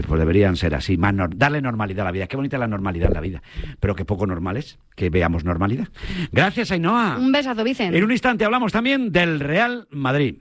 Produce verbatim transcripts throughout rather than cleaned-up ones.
pues deberían ser así, más no, darle normalidad a la vida. Qué bonita es la normalidad en la vida, pero qué poco normal es que veamos normalidad. Gracias, Ainhoa. Un besazo, Vicen. En un instante hablamos también del Real Madrid.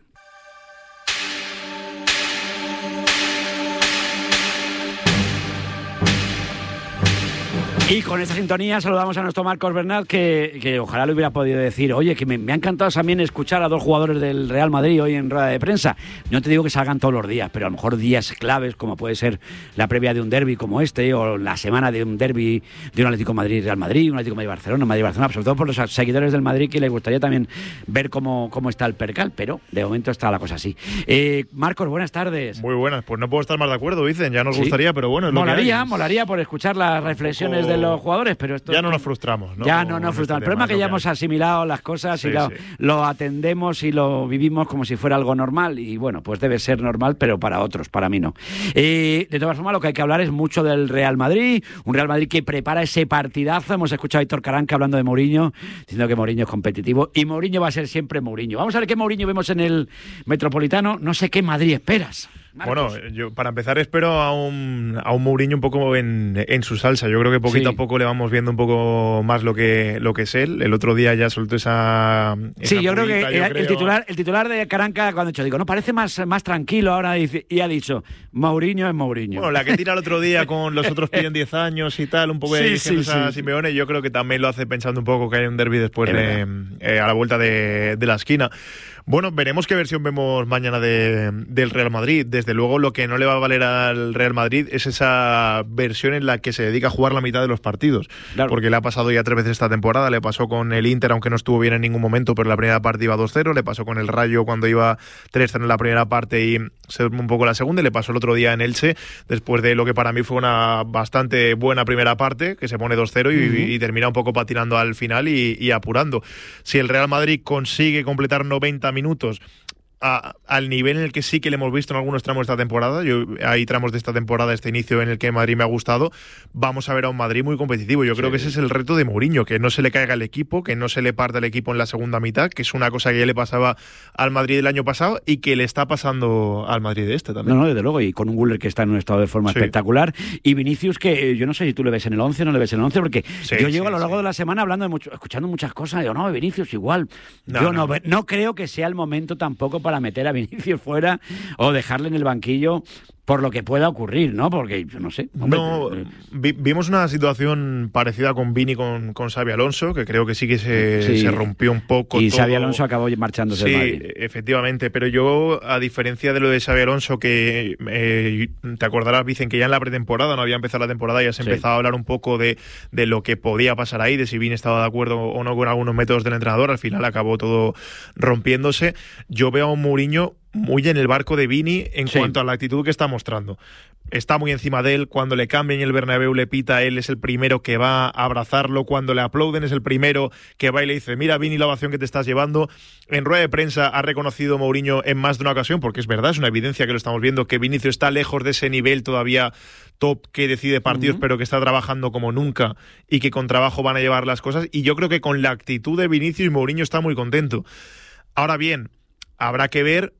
Y con esta sintonía saludamos a nuestro Marcos Bernat, que, que ojalá le hubiera podido decir, oye, que me, me ha encantado también escuchar a dos jugadores del Real Madrid hoy en rueda de prensa. No te digo que salgan todos los días, pero a lo mejor días claves, como puede ser la previa de un derbi como este, o la semana de un derbi de un Atlético Madrid-Real Madrid, un Atlético Madrid-Barcelona, Madrid-Barcelona, sobre todo por los seguidores del Madrid, que les gustaría también ver cómo, cómo está el percal, pero de momento está la cosa así. Eh, Marcos, buenas tardes. Muy buenas, pues no puedo estar más de acuerdo, dicen, ya nos ¿Sí? gustaría, pero bueno, es lo molaría, que hay. molaría por escuchar las reflexiones de los jugadores, pero esto ya no nos frustramos, ¿no? Ya no nos frustramos. El problema es que ya hemos asimilado las cosas, sí, y lo, sí. lo atendemos y lo vivimos como si fuera algo normal, y bueno, pues debe ser normal, pero para otros, para mí no. Eh, de todas formas, lo que hay que hablar es mucho del Real Madrid, un Real Madrid que prepara ese partidazo. Hemos escuchado a Héctor Caranca hablando de Mourinho, diciendo que Mourinho es competitivo, y Mourinho va a ser siempre Mourinho. Vamos a ver qué Mourinho vemos en el Metropolitano. No sé qué Madrid esperas, Marcos. Bueno, yo para empezar espero a un, a un Mourinho un poco en, en su salsa. Yo creo que poquito sí. a poco le vamos viendo un poco más lo que, lo que es él. El otro día ya soltó esa... esa sí, yo creo que yo el, creo... el, titular, el titular de Caranca, cuando ha dicho, digo, no, parece más, más tranquilo ahora, y, y ha dicho, Mourinho es Mourinho. Bueno, la que tira el otro día con los otros piden diez años y tal, un poco sí, de sí, sí, a sí. Simeone, yo creo que también lo hace pensando un poco que hay un derbi después de, eh, a la vuelta de, de la esquina. Bueno, veremos qué versión vemos mañana de, del Real Madrid. Desde luego, lo que no le va a valer al Real Madrid es esa versión en la que se dedica a jugar la mitad de los partidos. Claro. Porque le ha pasado ya tres veces esta temporada. Le pasó con el Inter, aunque no estuvo bien en ningún momento, pero la primera parte iba dos cero. Le pasó con el Rayo cuando iba tres cero en la primera parte y se durmió un poco la segunda. Y le pasó el otro día en Elche, después de lo que para mí fue una bastante buena primera parte, que se pone dos cero y, uh-huh. y, y termina un poco patinando al final y, y apurando. Si el Real Madrid consigue completar noventa minutos A, al nivel en el que sí que le hemos visto en algunos tramos de esta temporada, yo hay tramos de esta temporada, este inicio en el que Madrid me ha gustado, vamos a ver a un Madrid muy competitivo. Yo creo sí. que ese es el reto de Mourinho, que no se le caiga el equipo, que no se le parta el equipo en la segunda mitad, que es una cosa que ya le pasaba al Madrid del año pasado y que le está pasando al Madrid de este también. No, no, desde luego, y con un Güler que está en un estado de forma sí. espectacular, y Vinicius que eh, yo no sé si tú le ves en el once o no le ves en el once, porque sí, yo llego sí, a lo largo sí. de la semana hablando de mucho, escuchando muchas cosas, digo, no, Vinicius igual, no, yo no, no, no creo que sea el momento tampoco para meter a Vinicius fuera o dejarle en el banquillo por lo que pueda ocurrir, ¿no? Porque yo no sé. Hombre, no, vi, vimos una situación parecida con Vini con, con Xabi Alonso, que creo que sí que se, sí. se rompió un poco. Y todo. Xabi Alonso acabó marchándose sí, de Madrid. Efectivamente, pero yo, a diferencia de lo de Xabi Alonso, que eh, te acordarás, dicen que ya en la pretemporada, no había empezado la temporada, ya se sí. empezaba a hablar un poco de, de lo que podía pasar ahí, de si Vini estaba de acuerdo o no con algunos métodos del entrenador. Al final acabó todo rompiéndose. Yo veo a un Mourinho muy en el barco de Vini en sí. cuanto a la actitud que está mostrando. Está muy encima de él. Cuando le cambian el Bernabéu le pita, él es el primero que va a abrazarlo. Cuando le aplauden es el primero que va y le dice, mira Vini, la ovación que te estás llevando. En rueda de prensa ha reconocido Mourinho en más de una ocasión, porque es verdad, es una evidencia que lo estamos viendo, que Vinicius está lejos de ese nivel todavía top que decide partidos, uh-huh. pero que está trabajando como nunca y que con trabajo van a llevar las cosas. Y yo creo que con la actitud de Vinicius, Mourinho está muy contento. Ahora bien, habrá que ver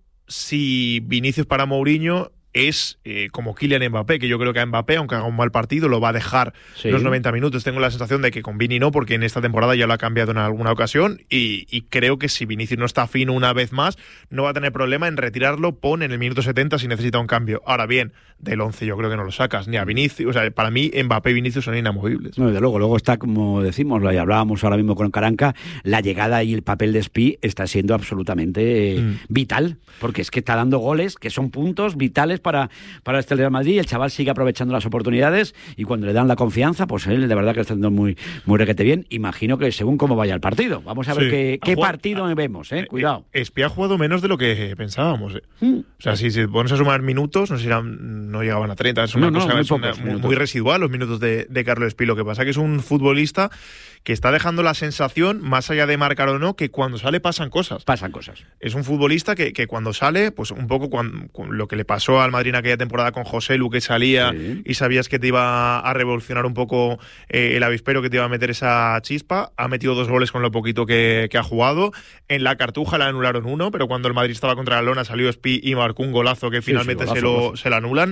si Vinicius para Mourinho es eh, como Kylian Mbappé, que yo creo que a Mbappé, aunque haga un mal partido, lo va a dejar sí. los noventa minutos. Tengo la sensación de que con Vini no, porque en esta temporada ya lo ha cambiado en alguna ocasión y, y creo que si Vinicius no está fino una vez más, no va a tener problema en retirarlo, pone en el minuto setenta si necesita un cambio. Ahora bien, del once yo creo que no lo sacas, ni a Vinicius, o sea, para mí Mbappé y Vinicius son inamovibles. No, desde luego, luego está, como decimos, lo hablábamos ahora mismo con Caranca, la llegada y el papel de Spi está siendo absolutamente eh, mm. vital, porque es que está dando goles que son puntos vitales para, para este Real Madrid. El chaval sigue aprovechando las oportunidades y cuando le dan la confianza, pues él de verdad que está haciendo muy, muy requete bien. Imagino que según cómo vaya el partido. Vamos a ver sí. qué, qué jugado, partido a, vemos, eh. Cuidado. Spi ha jugado menos de lo que pensábamos. Eh. Mm. O sea, si se pones a sumar minutos, no sé si eran, no llegaban a treinta. Es una no, cosa no, muy, es una, muy, muy residual los minutos de, de Carlos Spi. Lo que pasa es que es un futbolista que está dejando la sensación, más allá de marcar o no, que cuando sale pasan cosas. Pasan cosas. Es un futbolista que, que cuando sale, pues un poco cuando, con lo que le pasó al Madrid en aquella temporada con José Lu, que salía sí. y sabías que te iba a revolucionar un poco eh, el avispero, que te iba a meter esa chispa. Ha metido dos goles con lo poquito que, que ha jugado. En la Cartuja le anularon uno, pero cuando el Madrid estaba contra la lona salió Spi y marcó un golazo que finalmente sí, sí, golazo, se, lo, golazo. se lo anulan.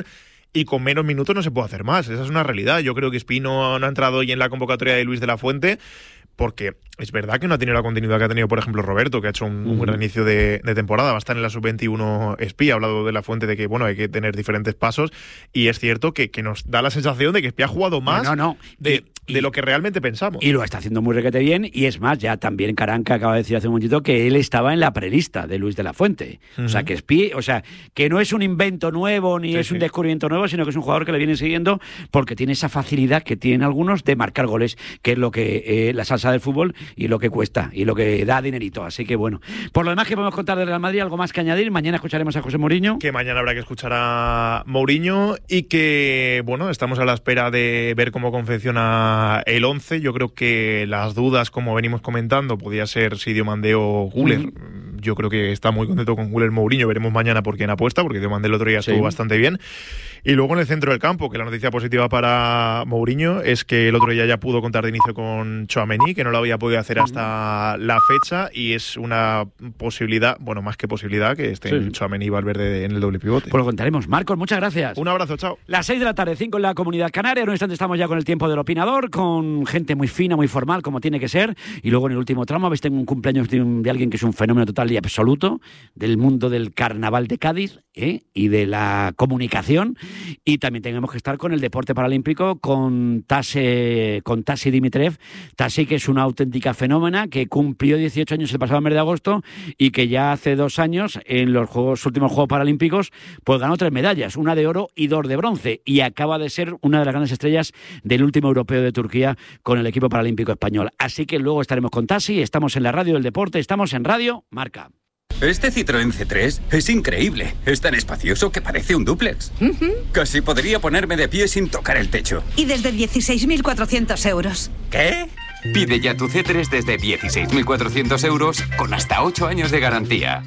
y con menos minutos no se puede hacer más. Esa es una realidad. Yo creo que Espino no ha entrado hoy en la convocatoria de Luis de la Fuente porque es verdad que no ha tenido la continuidad que ha tenido, por ejemplo, Roberto, que ha hecho un, un gran inicio de, de temporada, va a estar en la sub veintiuno Espí, ha hablado de la Fuente de que, bueno, hay que tener diferentes pasos, y es cierto que, que nos da la sensación de que Espí ha jugado más no, no, no. de, y, de lo que realmente pensamos. Y lo está haciendo muy requete bien, y es más, ya también Caranca acaba de decir hace un momentito que él estaba en la prelista de Luis de la Fuente. Uh-huh. O sea, que Espí, o sea, que no es un invento nuevo, ni sí, es sí. un descubrimiento nuevo, sino que es un jugador que le viene siguiendo porque tiene esa facilidad que tienen algunos de marcar goles, que es lo que eh, la salsa del fútbol y lo que cuesta y lo que da dinerito. Así que bueno, por lo demás, que podemos contar del Real Madrid, algo más que añadir. Mañana escucharemos a José Mourinho. Que mañana habrá que escuchar a Mourinho y que, bueno, estamos a la espera de ver cómo confecciona el once. Yo creo que las dudas, como venimos comentando, podía ser si Diomandé o Güler. Mm. Yo creo que está muy contento con Güler Mourinho. Veremos mañana por quién apuesta, porque Diomandé el otro día estuvo sí. bastante bien. Y luego en el centro del campo, que la noticia positiva para Mourinho es que el otro día ya pudo contar de inicio con Tchouaméni, que no lo había podido hacer hasta la fecha, y es una posibilidad, bueno, más que posibilidad, que estén sí. Tchouaméni y Valverde en el doble pivote. Pues lo contaremos. Marcos, muchas gracias. Un abrazo, chao. Las seis de la tarde, cinco en la Comunidad Canaria. En un instante estamos ya con el tiempo del opinador, con gente muy fina, muy formal, como tiene que ser. Y luego en el último tramo, veis, tengo un cumpleaños de, un, de alguien que es un fenómeno total y absoluto del mundo del carnaval de Cádiz, ¿eh? y de la comunicación. Y también tenemos que estar con el deporte paralímpico, con Tase, con Tasi Dimitriev. Tasi, que es una auténtica fenómena, que cumplió dieciocho años el pasado mes de agosto y que ya hace dos años, en los juegos, últimos Juegos Paralímpicos, pues ganó tres medallas, una de oro y dos de bronce, y acaba de ser una de las grandes estrellas del último europeo de Turquía con el equipo paralímpico español. Así que luego estaremos con Tasi, estamos en la radio del deporte, estamos en Radio Marca. Este Citroën C tres es increíble. Es tan espacioso que parece un dúplex. Uh-huh. Casi podría ponerme de pie sin tocar el techo. Y desde dieciséis mil cuatrocientos euros. ¿Qué? Pide ya tu C tres desde dieciséis mil cuatrocientos euros con hasta ocho años de garantía.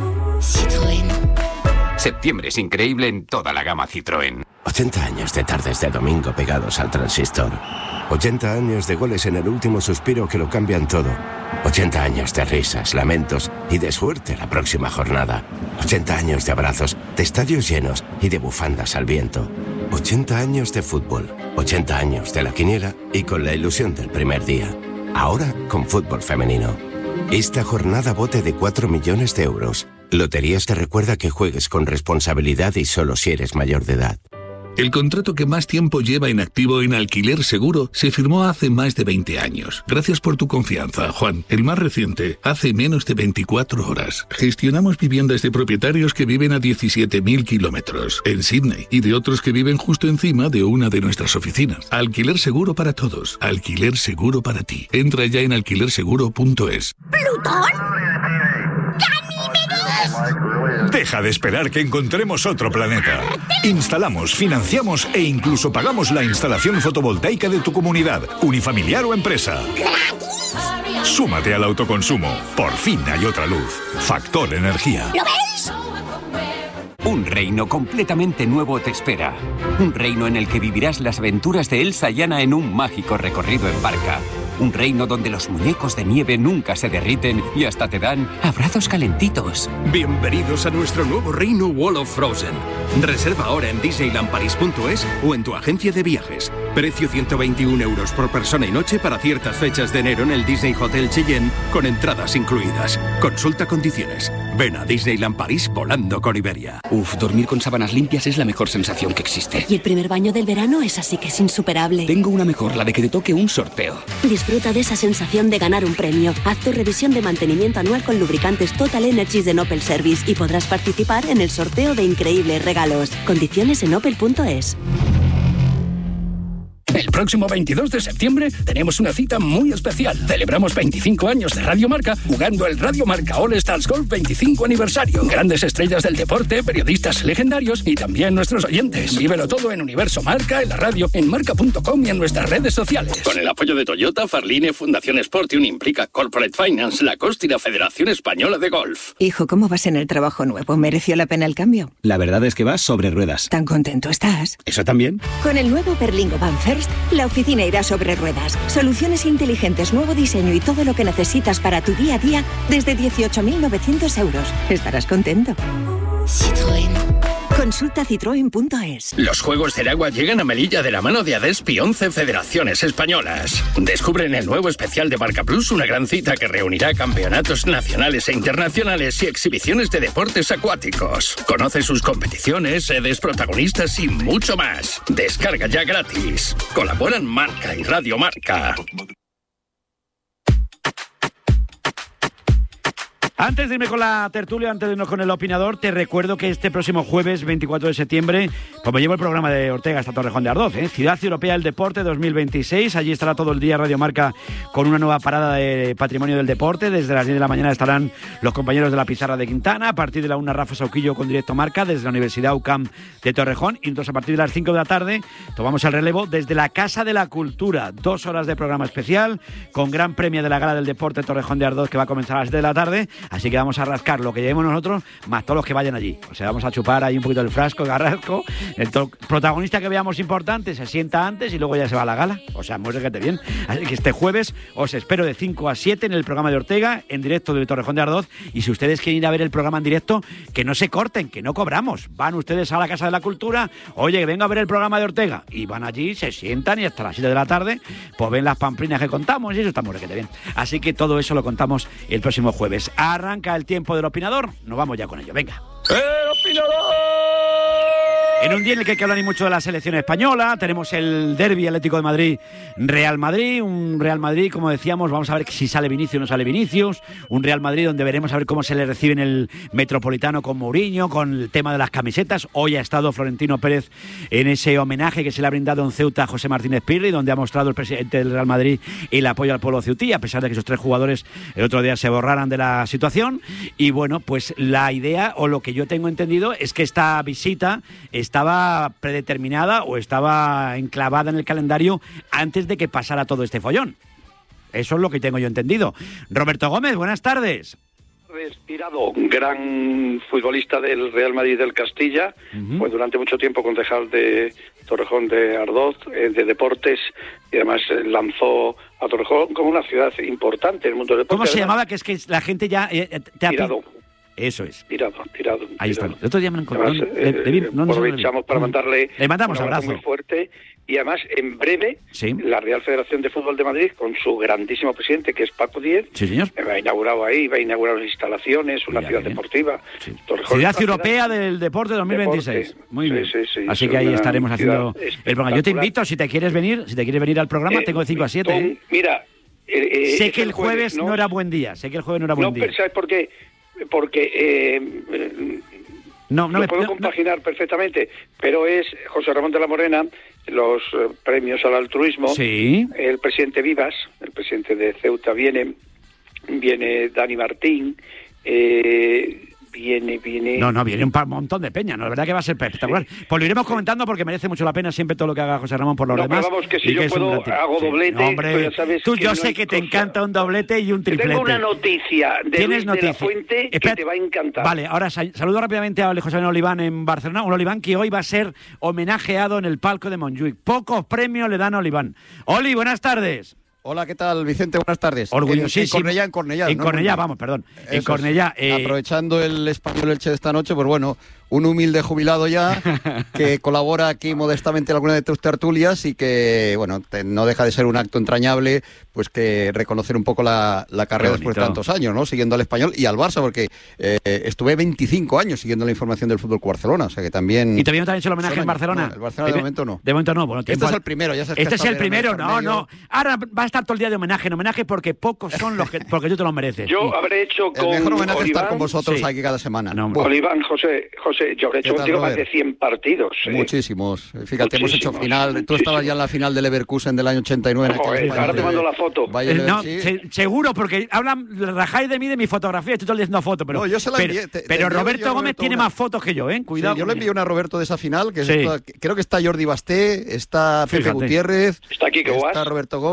Citroën. Septiembre es increíble en toda la gama Citroën. ochenta años de tardes de domingo pegados al transistor. ochenta años de goles en el último suspiro que lo cambian todo. ochenta años de risas, lamentos y de suerte la próxima jornada. ochenta años de abrazos, de estadios llenos y de bufandas al viento. ochenta años de fútbol, ochenta años de la quiniela y con la ilusión del primer día. Ahora con fútbol femenino. Esta jornada bote de cuatro millones de euros. Loterías te recuerda que juegues con responsabilidad y solo si eres mayor de edad. El contrato que más tiempo lleva en activo en Alquiler Seguro se firmó hace más de veinte años. Gracias por tu confianza, Juan. El más reciente, hace menos de veinticuatro horas. Gestionamos viviendas de propietarios que viven a diecisiete mil kilómetros en Sydney y de otros que viven justo encima de una de nuestras oficinas. Alquiler Seguro para todos. Alquiler Seguro para ti. Entra ya en alquiler seguro punto es. ¿Plutón? Deja de esperar que encontremos otro planeta. Instalamos, financiamos e incluso pagamos la instalación fotovoltaica de tu comunidad, unifamiliar o empresa. Súmate al autoconsumo. Por fin hay otra luz. Factor Energía. ¿Lo ves? Un reino completamente nuevo te espera. Un reino en el que vivirás las aventuras de Elsa y Anna en un mágico recorrido en barca. Un reino donde los muñecos de nieve nunca se derriten y hasta te dan abrazos calentitos. Bienvenidos a nuestro nuevo reino Wall of Frozen. Reserva ahora en disneyland paris punto es o en tu agencia de viajes. Precio ciento veintiún euros por persona y noche para ciertas fechas de enero en el Disney Hotel Cheyenne con entradas incluidas. Consulta condiciones. Ven a Disneyland París volando con Iberia. Uf, dormir con sábanas limpias es la mejor sensación que existe. Y el primer baño del verano es así que es insuperable. Tengo una mejor, la de que te toque un sorteo. Disfruta de esa sensación de ganar un premio. Haz tu revisión de mantenimiento anual con lubricantes Total Energies de Opel Service y podrás participar en el sorteo de increíbles regalos. Condiciones en opel punto es. El próximo veintidós de septiembre tenemos una cita muy especial. Celebramos veinticinco años de Radio Marca jugando el Radio Marca All Stars Golf veinticinco aniversario. Grandes estrellas del deporte, periodistas legendarios y también nuestros oyentes. Vívelo todo en Universo Marca, en la radio, en marca punto com y en nuestras redes sociales. Con el apoyo de Toyota, Farline, Fundación Sportium, Implica, Corporate Finance, Lacoste y la Federación Española de Golf. Hijo, ¿cómo vas en el trabajo nuevo? ¿Mereció la pena el cambio? La verdad es que vas sobre ruedas. ¿Tan contento estás? ¿Eso también? Con el nuevo Berlingo Van First, la oficina irá sobre ruedas. Soluciones inteligentes, nuevo diseño y todo lo que necesitas para tu día a día desde dieciocho mil novecientos euros. Estarás contento. Citroën. Consulta citroen punto es. Los Juegos del Agua llegan a Melilla de la mano de Adespi once Federaciones Españolas. Descubren el nuevo especial de Marca Plus, una gran cita que reunirá campeonatos nacionales e internacionales y exhibiciones de deportes acuáticos. Conoce sus competiciones, sedes, protagonistas y mucho más. Descarga ya gratis. Colaboran Marca y Radio Marca. Antes de irme con la tertulia, antes de irnos con el opinador, te recuerdo que este próximo jueves, veinticuatro de septiembre, pues me llevo el programa de Ortega hasta Torrejón de Ardoz, ¿eh? Ciudad Europea del Deporte dos mil veintiséis. Allí estará todo el día Radio Marca con una nueva parada de patrimonio del deporte. Desde las diez de la mañana estarán los compañeros de la Pizarra de Quintana. A partir de la una, Rafa Sauquillo con Directo Marca desde la Universidad U C A M de Torrejón. Y entonces a partir de las cinco de la tarde tomamos el relevo desde la Casa de la Cultura. Dos horas de programa especial con gran premio de la Gala del Deporte Torrejón de Ardoz, que va a comenzar a las siete de la tarde. Así que vamos a rascar lo que llevemos nosotros, más todos los que vayan allí. O sea, vamos a chupar ahí un poquito del frasco, garrasco. El to- protagonista que veamos importante se sienta antes y luego ya se va a la gala. O sea, muy requete bien. Así que este jueves os espero de cinco a siete en el programa de Ortega, en directo de Torrejón de Ardoz. Y si ustedes quieren ir a ver el programa en directo, que no se corten, que no cobramos. Van ustedes a la Casa de la Cultura, oye, que vengo a ver el programa de Ortega. Y van allí, se sientan y hasta las siete de la tarde, pues ven las pamplinas que contamos y eso está muy requete bien. Así que todo eso lo contamos el próximo jueves. Arranca el tiempo del opinador, nos vamos ya con ello, venga. ¡El opinador! En un día en el que hay que hablar y mucho de la selección española, tenemos el derbi Atlético de Madrid, Real Madrid, un Real Madrid, como decíamos, vamos a ver si sale Vinicius o no sale Vinicius, un Real Madrid donde veremos a ver cómo se le recibe en el Metropolitano con Mourinho, con el tema de las camisetas. Hoy ha estado Florentino Pérez en ese homenaje que se le ha brindado en Ceuta a José Martínez Pirri, donde ha mostrado el presidente del Real Madrid el apoyo al pueblo ceutí, a pesar de que esos tres jugadores el otro día se borraran de la situación. Y bueno, pues la idea, o lo que yo tengo entendido, es que esta visita estaba predeterminada o estaba enclavada en el calendario antes de que pasara todo este follón. Eso es lo que tengo yo entendido. Roberto Gómez, buenas tardes. Respirado, gran futbolista del Real Madrid del Castilla, uh-huh. Fue durante mucho tiempo concejal de Torrejón de Ardoz, eh, de deportes, y además eh, lanzó a Torrejón como una ciudad importante en el mundo del deporte. ¿Cómo se además, llamaba? Que es que la gente ya eh, te ha Tirado. Eso es. Tirado, tirado. Ahí tirado. está. El otro día me lo encontré. Además, eh, le, le, no, no aprovechamos para mandarle le mandamos un abrazo abrazo muy fuerte. Y además, en breve, sí. La Real Federación de Fútbol de Madrid, con su grandísimo presidente, que es Paco Díez, sí, señor. va a inaugurar ahí, va a inaugurar unas instalaciones, una Mira, ciudad bien. deportiva. Sí. Ciudad Europea ciudad, del Deporte dos mil veintiséis. Deporte. Muy bien. Sí, sí, sí, Así que ahí estaremos haciendo el programa. Yo te invito, si te quieres venir, si te quieres venir al programa, eh, tengo de cinco a siete. ¿eh? Mira, eh, eh, sé que el jueves, jueves no, no era buen día, sé que el jueves no era buen no, día. Pero ¿sabes por qué? Porque eh, no, no lo me puedo no, compaginar no. perfectamente, pero es José Ramón de la Morena, los eh, premios al altruismo, sí. El presidente Vivas, el presidente de Ceuta viene, viene Dani Martín, eh, viene, viene... No, no, viene un montón de peña, ¿no? La verdad que va a ser espectacular. Sí. Pues lo iremos comentando porque merece mucho la pena siempre todo lo que haga José Ramón por los no, demás. Pero vamos, que si yo puedo, hago doblete... Sí. No, hombre, ya sabes tú que yo no sé que te cosa. encanta un doblete y un triplete. Tengo una noticia de ¿Tienes Luis noticia? de la Fuente que Espera, te va a encantar. Vale, ahora saludo rápidamente a José Oliván en Barcelona, un Oliván que hoy va a ser homenajeado en el palco de Montjuic. Pocos premios le dan a Oliván. Oli, buenas tardes. Hola, ¿qué tal, Vicente? Buenas tardes. Orgullosísimo. En, en Cornellá, en Cornellá. En ¿no? Cornellá, vamos, perdón. Eso en Cornellá. Es. Eh... Aprovechando el Español Elche de esta noche, pues bueno, un humilde jubilado ya que colabora aquí modestamente en alguna de tus tertulias y que, bueno, te, no deja de ser un acto entrañable, pues que reconocer un poco la, la carrera después de tantos años, ¿no? Siguiendo al Español y al Barça, porque eh, estuve veinticinco años siguiendo la información del Fútbol Club Barcelona, o sea que también... ¿Y todavía no te han hecho el homenaje en Barcelona? No, el Barcelona de momento no. De momento no. Bueno, este es el primero, ya sabes. Este es el primero, no, no. Ahora va a estar todo el día de homenaje, en homenaje porque pocos son los que... porque tú te lo mereces. Yo habré hecho con El mejor homenaje es estar Oliván, con vosotros sí. aquí cada semana. No, Oliván, José, José, yo habré hecho contigo más de cien partidos. ¿eh? Muchísimos. Fíjate, hemos hecho final. Muchísimos. Tú estabas ya en la final del Leverkusen del año ochenta y nueve. Joder, ahora te mando la foto. Eh, no, se, seguro, porque hablan, rajáis de mí de mi fotografía, estoy todo el día haciendo fotos, pero, no, yo se la pero, envié, te, te pero envié Roberto yo, Gómez Roberto, tiene una... más fotos que yo, ¿eh? Cuidado. Sí, yo le envié una a Roberto de esa final, que es sí. esto, creo que está Jordi Basté, está Pepe Fíjate. Gutiérrez, está Quique está Guas. Roberto Gómez, Quique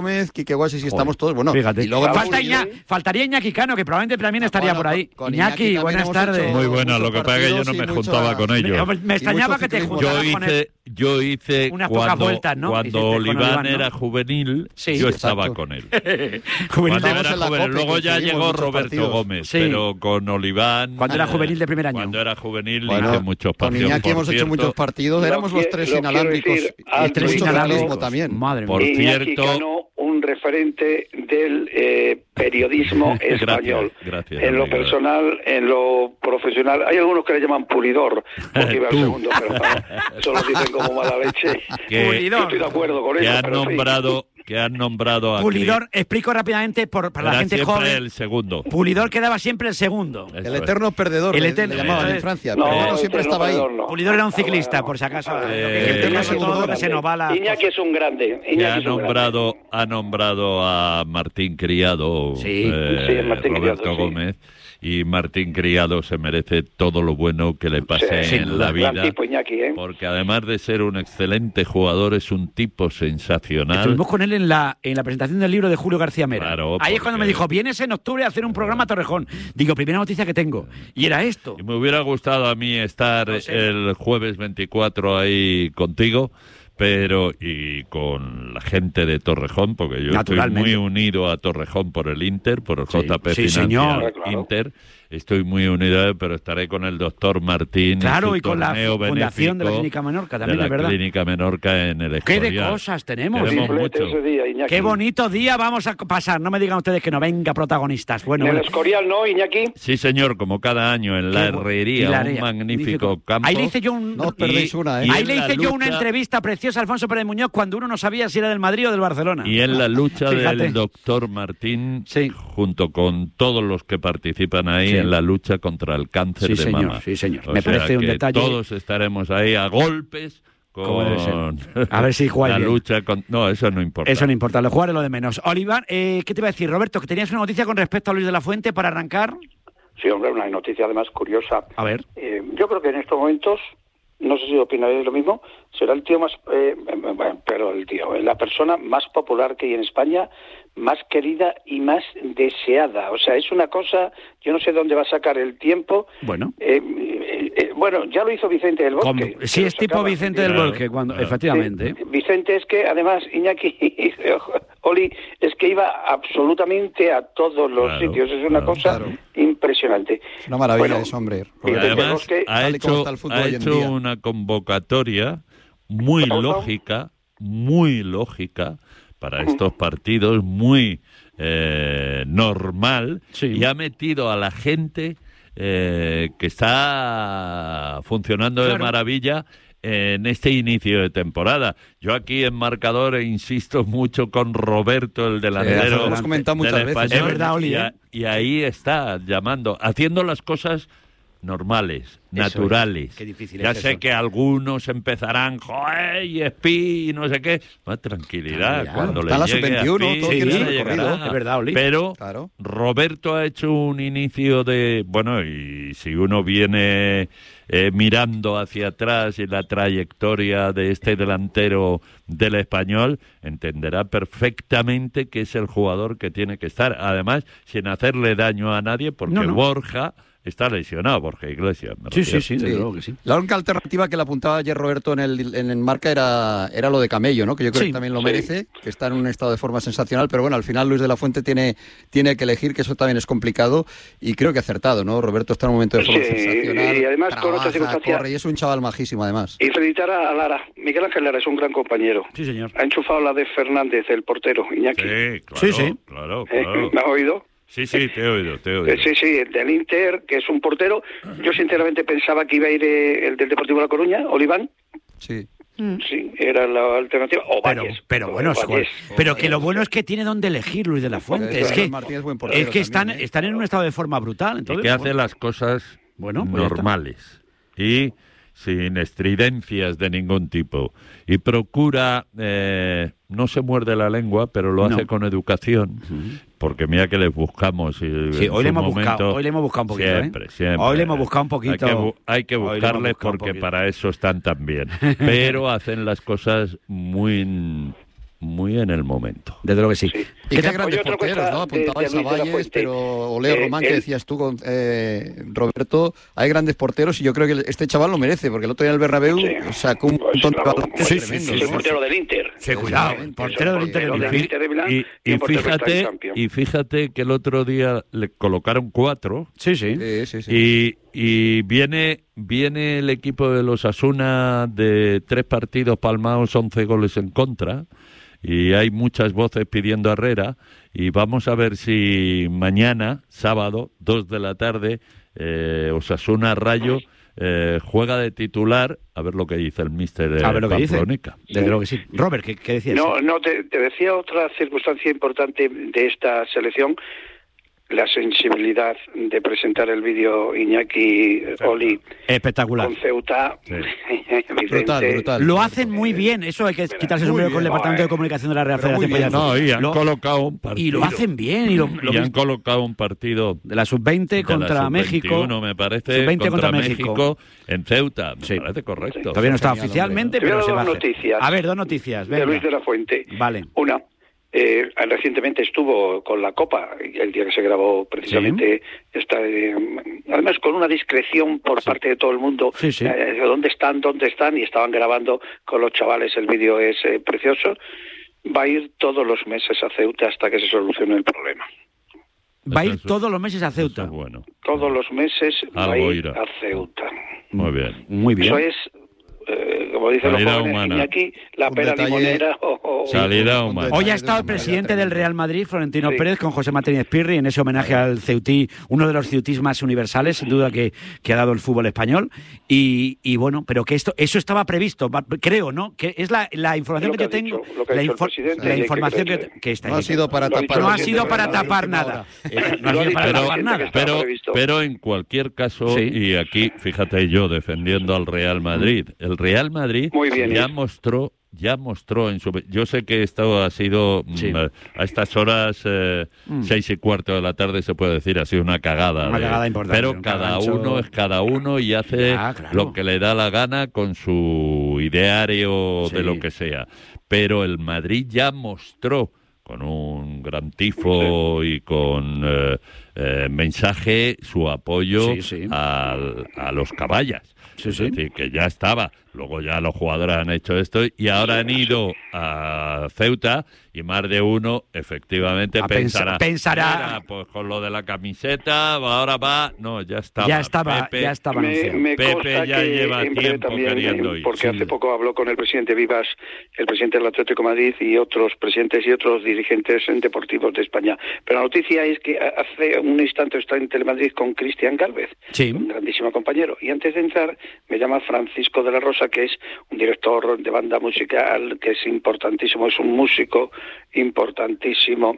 qué guay, si estamos todos, bueno, fíjate. Y luego Falta Iña, faltaría Iñaki Cano, que probablemente también estaría bueno, por ahí. con Iñaki, Iñaki buenas tardes. Muy buena, lo que pasa es que yo no me juntaba con ellos. Me, me extrañaba que te juntaras yo con hice, él. Yo hice unas cuando, pocas vueltas, ¿no? cuando Oliván, Oliván ¿no? era juvenil, sí, yo exacto. estaba con él. Juvenil cuando era en la juvenil. Copa, Luego ya llegó Roberto partidos. Gómez, sí. pero con Oliván... Cuando era juvenil de primer año. Cuando era juvenil bueno, hice muchos partidos. Con Iñaki hemos cierto, hecho muchos partidos, éramos los tres inalámbricos. Decir, y tres inalámbricos también. Madre mía. Por Iñaki cierto... Cano, un referente del eh, periodismo español. Gracias, gracias, en lo amigo. personal, en lo profesional. Hay algunos que le llaman pulidor, porque iba al segundo, pero no, solo dicen como mala leche. Que, Yo estoy de acuerdo con que eso. han pero sí. nombrado, que han nombrado a Pulidor, Cris. explico rápidamente por, para Era la gente siempre joven. el segundo. Pulidor quedaba siempre el segundo. Eso El es. eterno perdedor, El le, eterno- le llamaban eh, en Francia. no, pero bueno, el siempre eterno estaba ahí. perdedor no. Pulidor era un ciclista, por si acaso. Eh, el tema sobre todo Pulidor que se nos va la... Iñaki es un grande. Que Iñaki ha es un nombrado, ha nombrado a Martín Criado, Sí. eh, Sí, Martín Roberto Criado, sí. Gómez, y Martín Criado se merece todo lo bueno que le pase Sí, en sin la duda. vida, Gran tipo, Iñaki, ¿eh? porque además de ser un excelente jugador, es un tipo sensacional. Estuvimos con él en la, en la presentación del libro de Julio García Mera. Claro, Ahí es cuando porque- me dijo, vienes en octubre a hacer un programa a Torrejón. Digo, primera noticia que tengo. Y era esto. Y me hubiera gustado a mí estar No sé. el jueves veinticuatro ahí contigo, pero y con la gente de Torrejón, porque yo estoy Naturalmente. muy unido a Torrejón por el Inter, por el Sí, J P sí, Financial señor. Claro. Inter. Estoy muy unido a él, pero estaré con el doctor Martín Claro, su y con la torneo fundación de la benéfico Clínica Menorca, también de es la verdad. Clínica Menorca en el ¿Qué de Escorial. cosas tenemos? Queremos Triplete mucho. ese día, Iñaki. Qué bonito día vamos a pasar. No me digan ustedes que no venga protagonistas. Bueno, En el bueno. Escorial, ¿no, Iñaki? Sí, señor, como cada año en la Qué bu- Herrería, y la un Herrería, magnífico campo. Ahí le hice yo un... No os perdéis una, ¿eh? y Ahí en le la hice yo una lucha- entrevista preciosa a Alfonso Pérez Muñoz cuando uno no sabía si era del Madrid o del Barcelona. Y en la lucha Fíjate. del doctor Martín, Sí. junto con todos los que participan ahí Sí. en la lucha contra el cáncer Sí, de señor, mama. sí, señor. O Me sea parece un que detalle- todos estaremos ahí a golpes Como debe con A ver si jugáis la bien. lucha con... No, eso no importa. Eso no importa, lo jugar es lo de menos. Olivar, eh, ¿qué te iba a decir? Roberto, que tenías una noticia con respecto a Luis de la Fuente para arrancar. Sí, hombre, una noticia además curiosa. A ver. Eh, yo creo que en estos momentos, no sé si opinaréis lo mismo, será el tío más, eh, eh, bueno, pero el tío, eh, la persona más popular que hay en España, más querida y más deseada. O sea, es una cosa, yo no sé dónde va a sacar el tiempo. Bueno. Eh, eh, eh, bueno, ya lo hizo Vicente del Bosque. Como- que sí, lo es tipo sacaba. Vicente del Claro, Bosque, cuando, claro. efectivamente. Sí, Vicente es que, además, Iñaki, Oli, es que iba absolutamente a todos los Claro, sitios. Es una claro, cosa claro. impresionante. Es una maravilla Bueno, eso, hombre. Y Vicente del además Bosque, ha tal y como hecho, está el fútbol ha hoy en hecho día. una convocatoria muy Ojo. lógica, muy lógica para estos partidos, muy eh, normal, Sí. y ha metido a la gente eh, que está funcionando de Claro. maravilla en este inicio de temporada. Yo aquí en marcador insisto mucho con Roberto, el delantero eso lo hemos comentado muchas del veces. Español, Es verdad, Oli, y, a- ¿eh? y ahí está llamando, haciendo las cosas normales, naturales. es. Qué difícil ya es sé eso. que algunos empezarán, joder, y espi, y no sé qué. Más tranquilidad, Tranquilidad. cuando Está le la llegue sub veintiuno, a ti, todo tiene ya su recorrido. llegará. Es verdad, Oli. Pero Claro. Roberto ha hecho un inicio de, bueno, y si uno viene eh, mirando hacia atrás y la trayectoria de este delantero del Español, entenderá perfectamente que es el jugador que tiene que estar. Además, sin hacerle daño a nadie, porque No, no. Borja está lesionado, Borja Iglesias. me Sí, sí, refiero. sí, desde luego que sí. La única alternativa que le apuntaba ayer Roberto en el, en el marca era, era lo de Camello, ¿no? Que yo creo Sí, que también lo sí. merece, que está en un estado de forma sensacional, pero bueno, al final Luis de la Fuente tiene, tiene que elegir, que eso también es complicado, y creo que ha acertado, ¿no? Roberto está en un momento de forma Sí, sensacional, y además con otra trabaja, circunstancia- corre, y es un chaval majísimo además. Y felicitar a Lara. Miguel Ángel Lara es un gran compañero. Sí, señor. Ha enchufado la de Fernández, el portero, Iñaki. Sí, claro, Sí, sí. claro, Eh, claro. ¿Me has oído? Sí, sí, te he oído, te he oído. Eh, sí, sí, el del Inter, que es un portero. Yo sinceramente pensaba que iba a ir eh, el del Deportivo La Coruña, Oliván. Sí. Sí, era la alternativa. O Pero, Valles. pero O bueno, Valles. pero que lo bueno es que tiene donde elegir Luis de la Fuente. Eh, Es que, Martínez, buen portero es que están, también, ¿eh? están en un estado de forma brutal. Y Entonces, que hace bueno. las cosas Bueno, pues ya está. normales y sin estridencias de ningún tipo. Y procura, eh, no se muerde la lengua, pero lo No. hace con educación, porque mira que les buscamos. Y Sí, en hoy le su hemos momento, buscado, hoy le hemos buscado un poquito, ¿eh? Siempre, siempre. Hoy le hemos buscado un poquito. Hay que, bu- hay que Hoy le hemos buscarles buscado un porque poquito. para eso están también. Pero hacen las cosas muy muy en el momento. Desde luego que sí. sí. Y qué, qué grandes porteros, ¿no? Apuntabais a Valles, pero o Leo eh, Román, que decías tú, con, eh, Roberto, hay grandes porteros y yo creo que este chaval lo merece, porque el otro día en el Bernabéu sí. sacó un pues, montón claro, de sí, sí, sí, el portero del Inter. Sí, cuidado, el portero del Inter, del Inter de Milán. Y, y, y, fíjate, y fíjate que el otro día le colocaron cuatro. Sí, sí. sí, sí, sí. Y, y viene, viene el equipo de los Osasuna de tres partidos palmados, once goles en contra. Y hay muchas voces pidiendo a Herrera, y vamos a ver si mañana, sábado, dos de la tarde, eh, Osasuna Rayo eh, juega de titular, a ver lo que dice el míster de Pamplónica. Desde luego que sí. Robert, ¿qué, qué decías? No, no te, te decía otra circunstancia importante de esta selección, la sensibilidad de presentar el vídeo Iñaki Oli espectacular con Ceuta. Sí. brutal, brutal. Lo hacen muy bien, eso hay que quitarse el sombrero con el departamento de comunicación de la Real Federación Española. No, y han lo, colocado un partido. Y lo hacen bien. Y, lo, lo y han colocado un partido de la sub veinte contra sub México. veintiuno, me parece, sub veinte contra, contra México. México en Ceuta. Me sí. parece correcto. Sí. Todavía no está oficialmente, pero se va a hacer. Noticias a ver, dos noticias. Venga. De Luis de la Fuente. Vale. Una. Eh, recientemente estuvo con la Copa, el día que se grabó precisamente, ¿sí? está, eh, además con una discreción por sí. parte de todo el mundo, sí, sí. Eh, ¿dónde están? ¿Dónde están? Y estaban grabando con los chavales, el vídeo es eh, precioso. Va a ir todos los meses a Ceuta hasta que se solucione el problema. Va a ir todos los meses a Ceuta. Bueno. Todos los meses va a ir a Ceuta. Muy bien. Muy bien. Eso es, eh, como dicen los jóvenes aquí, la pera limonera o, o salida humana. Hoy ha estado el presidente del Real Madrid, Florentino sí. Pérez, con José Martínez Pirri, en ese homenaje al ceutí, uno de los ceutís más universales, sin duda, que, que ha dado el fútbol español. Y, y bueno, pero que esto eso estaba previsto, creo, ¿no? Que es la, la información que, que yo tengo, que la, info la información que, que, que está no ha sido para tapar, no ha sido para tapar nada. No ha sido para tapar nada. Pero, pero en cualquier caso, sí. y aquí, fíjate yo defendiendo al Real Madrid, el Real Madrid bien, ya mostró ya mostró en su... Yo sé que esto ha sido, sí. a estas horas, eh, mm. seis y cuarto de la tarde, se puede decir, ha sido una cagada. Una de, cagada importante. Pero un cada cagancho. uno es cada uno y hace ah, claro. lo que le da la gana con su ideario sí. de lo que sea. Pero el Madrid ya mostró, con un gran tifo sí. y con eh, eh, mensaje, su apoyo sí, sí. A, a los caballas. Sí, es sí. decir, que ya estaba. Luego ya los jugadores han hecho esto y ahora han ido a Ceuta y más de uno, efectivamente, a pensará. Pensará. Pues con lo de la camiseta, ahora va. No, ya estaba. Ya estaba, Pepe, ya estaba me, me Pepe ya lleva tiempo también, queriendo ir. Porque sí. hace poco habló con el presidente Vivas, el presidente del Atlético de Madrid y otros presidentes y otros dirigentes deportivos de España. Pero la noticia es que hace un instante está en Telemadrid con Cristian Gálvez, sí. un grandísimo compañero. Y antes de entrar, me llama Francisco de la Rosa, que es un director de banda musical, que es importantísimo, es un músico importantísimo,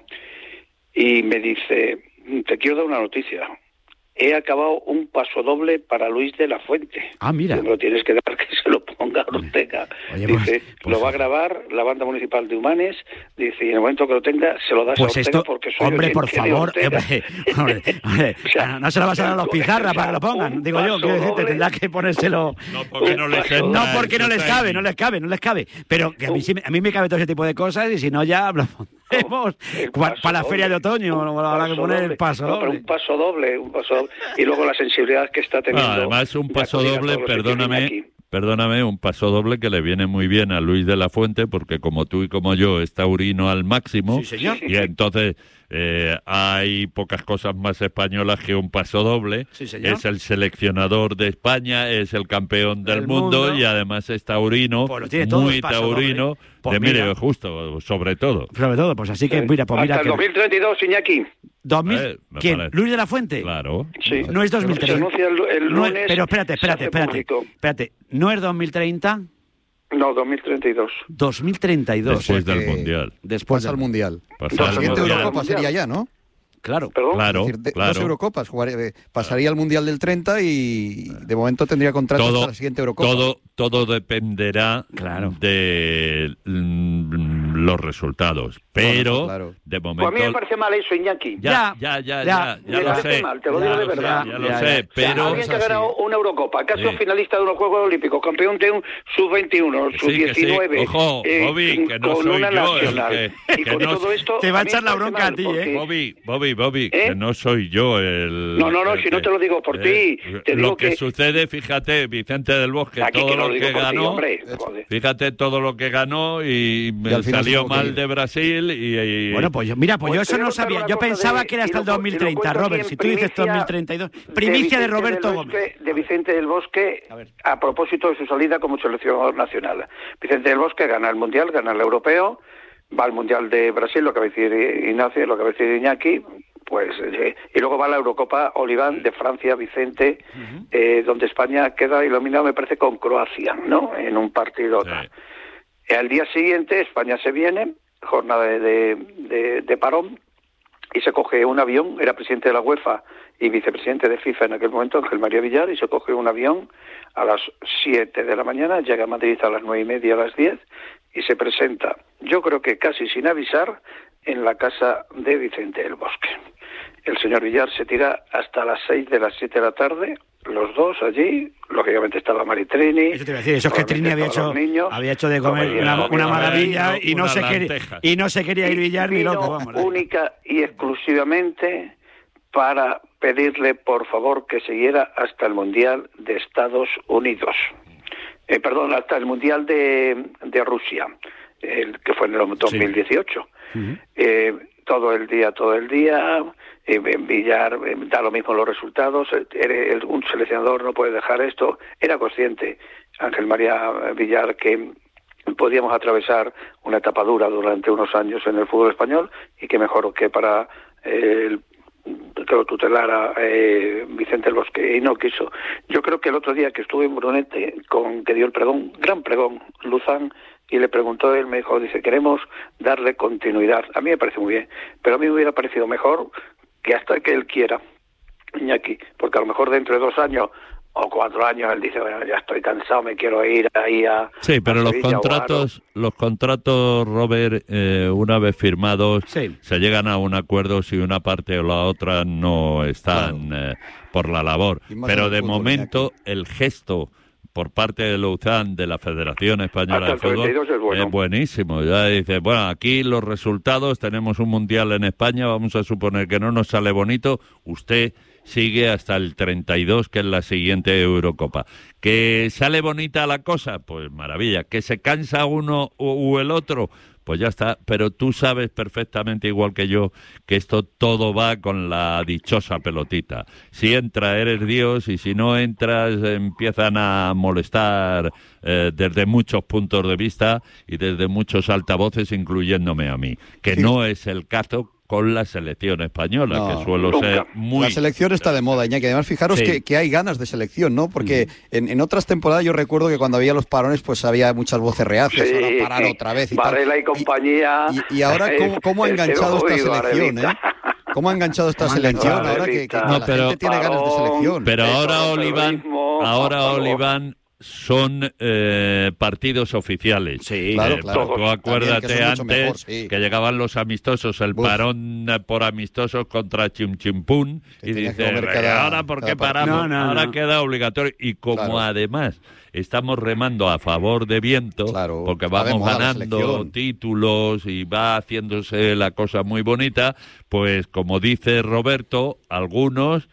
y me dice, te quiero dar una noticia. He acabado un pasodoble para Luis de la Fuente. Ah, mira. Me lo tienes que dar que se lo ponga a Ortega. Oye, dice, pues, pues, lo va a grabar la banda municipal de Humanes. Dice, y en el momento que lo tenga, se lo das pues a Ortega esto, porque soy hombre, por favor, hombre, hombre, hombre, o sea, no se lo vas a dar a los pizarras para que lo pongan. Digo yo, quiero decirte, tendrá que ponérselo. No porque no les entra, no, porque no les cabe, no les cabe, no les cabe. Pero que a mí, sí, a mí me cabe todo ese tipo de cosas y si no ya hablamos. Oh, para la feria de otoño, habrá que poner el paso doble. No, un paso doble, un paso doble. Y luego la sensibilidad que está teniendo. No, además, un paso doble, perdóname, perdóname, un paso doble que le viene muy bien a Luis de la Fuente, porque como tú y como yo es taurino al máximo. Sí, señor. Y entonces eh, hay pocas cosas más españolas que un paso doble. Sí, señor. Es el seleccionador de España, es el campeón del mundo, mundo y además es taurino, pues muy taurino. Pues de mira, mire, justo, sobre todo. Sobre todo, pues así que mira, pues mira. Hasta que... el dos mil treinta y dos, Iñaki. ¿dos mil? Eh, ¿Quién? parece. ¿Luis de la Fuente? Claro. Sí. No es dos mil treinta. Se anuncia el, el no lunes. Es, pero espérate, espérate, espérate. Espérate, ¿no es dos mil treinta? No, dos mil treinta y dos. dos mil treinta y dos. Después del Mundial. Después del Mundial. Pasar La siguiente Eurocopa sería ya, ¿no? Claro, claro, es decir, de, claro. Dos Eurocopas, jugaría, pasaría al Mundial del treinta y de momento tendría contrato hasta la siguiente Eurocopa. Todo, todo dependerá claro. de los resultados. Pero, Bueno, claro. de momento... Pues a mí me parece mal eso, Iñaki. Ya, ya, ya, ya, ya, ya me lo parece sé. mal, te lo digo ya de lo sé, verdad. ya lo Ya, sé, ya. pero... O sea, alguien que ha ganado una Eurocopa, que ha sido Sí. finalista de unos Juegos Olímpicos, campeón de un sub veintiuno, sub Sí, que sí. diecinueve, Ojo, eh, Bobby, que no con soy una yo el nacional. que... Y que con no- todo esto... Te va a mí echar me la parece bronca a mal, ti, porque- ¿eh? Bobby, Bobby, Bobby, ¿Eh? que no soy yo el... No, no, no, el si no que- te lo digo por ti, te lo digo que, que- sucede, fíjate, Vicente del Bosque, Aquí todo que no lo lo digo que por ti, ganó, hombre, joder. fíjate todo lo que ganó y, me Y al final se salió tuvo que mal ir. de Brasil y... y- Bueno, pues yo, mira, pues, Pues yo te eso voy a no contar sabía. una Yo cosa pensaba de- que era y hasta el lo cu- dos mil y lo treinta, cuento aquí Robert. en Si tú dices primicia dos mil treinta y dos. de Primicia de Vicente Roberto del Gómez. Bosque- De Vicente del Bosque, A ver. a propósito de su salida como seleccionador nacional. Vicente del Bosque gana el Mundial, gana el Europeo, va al Mundial de Brasil, lo que va a decir Ignacio, lo que va a decir Iñaki, pues eh, y luego va a la Eurocopa Oliván de Francia, Vicente, eh, donde España queda iluminado, me parece, con Croacia, ¿no? En un partido. tal. Al día siguiente España se viene, jornada de, de, de- de parón, y se coge un avión, era presidente de la UEFA y vicepresidente de FIFA en aquel momento, Ángel María Villar, y se coge un avión a las siete de la mañana, llega a Madrid a las nueve y media, a las diez, y se presenta, yo creo que casi sin avisar, en la casa de Vicente del Bosque. El señor Villar se tira hasta las seis de las siete de la tarde, los dos allí, lógicamente estaba Maritrini. Eso te iba a decir, eso es que Trini había hecho, había hecho de comer Comería, una, una comería, maravilla y no, unas se quería, lentejas. y no se quería ir Villar ni Vino loco, vamos. única y exclusivamente para pedirle, por favor, que siguiera hasta el Mundial de Estados Unidos. Eh, perdón, hasta el Mundial de, de Rusia, el que fue en el dos mil dieciocho. Eh, todo el día, todo el día, eh, Villar, eh, da lo mismo los resultados, eh, eres el- un seleccionador no puede dejar esto. Era consciente Ángel María Villar que podíamos atravesar una etapa dura durante unos años en el fútbol español y que mejor que para eh, el que lo tutelara eh, Vicente del Bosque, y no quiso. Yo creo que el otro día que estuve en Brunete, con que dio el pregón, gran pregón, Luzán, y le preguntó él, me dijo, dice, queremos darle continuidad. A mí me parece muy bien, pero a mí me hubiera parecido mejor que hasta que él quiera, Iñaki, porque a lo mejor dentro de dos años o cuatro años él dice, bueno, ya estoy cansado, me quiero ir ahí a... Sí, pero a los Sevilla o a contratos, los contratos, Robert, eh, una vez firmados, se llegan a un acuerdo si una parte o la otra no están eh, por la labor. Y más Pero en el de fútbol, momento, el gesto por parte de Luzán, de la Federación Española Hasta de el Fútbol, treinta y dos es bueno. buenísimo. Ya dice, bueno, aquí los resultados, tenemos un mundial en España, vamos a suponer que no nos sale bonito, usted sigue hasta el treinta y dos, que es la siguiente Eurocopa. ¿Que sale bonita la cosa? Pues maravilla. ¿Que se cansa uno u, u el otro? Pues ya está. Pero tú sabes perfectamente, igual que yo, que esto todo va con la dichosa pelotita. Si entra, eres Dios, y si no entras, empiezan a molestar eh, desde muchos puntos de vista y desde muchos altavoces, incluyéndome a mí. Que Sí. no es el caso con la selección española, No, que suelo nunca. ser muy... La selección está de moda, Iñaki. Además, fijaros Sí. que, que hay ganas de selección, ¿no? Porque en, en otras temporadas yo recuerdo que cuando había los parones, pues había muchas voces reacias, Sí, ahora parar otra vez y tal. Varela y compañía. Y, y ahora, ¿cómo, cómo ha Este enganchado esta Uy, selección, eh? Varelita. ¿Cómo ha enganchado esta ¿Cómo ha selección enganchado? ahora que, que No, la pero- gente tiene ganas de selección? Pero Eso, ahora, el Oliván, terrorismo, ahora, por favor. Oliván, son eh, partidos oficiales. Sí, claro, Eh, claro. Tú También, acuérdate que son mucho antes mejor, sí. que llegaban los amistosos, el Buf. parón eh, por amistosos contra Chimchimpún, Que y tenía que dices, comer cada- ahora ¿por qué cada paramos? partido. No, no, ahora no. queda obligatorio. Y como Claro. además estamos remando a favor de viento, Claro, porque está de vamos moda la ganando selección. títulos y va haciéndose la cosa muy bonita, pues como dice Roberto, algunos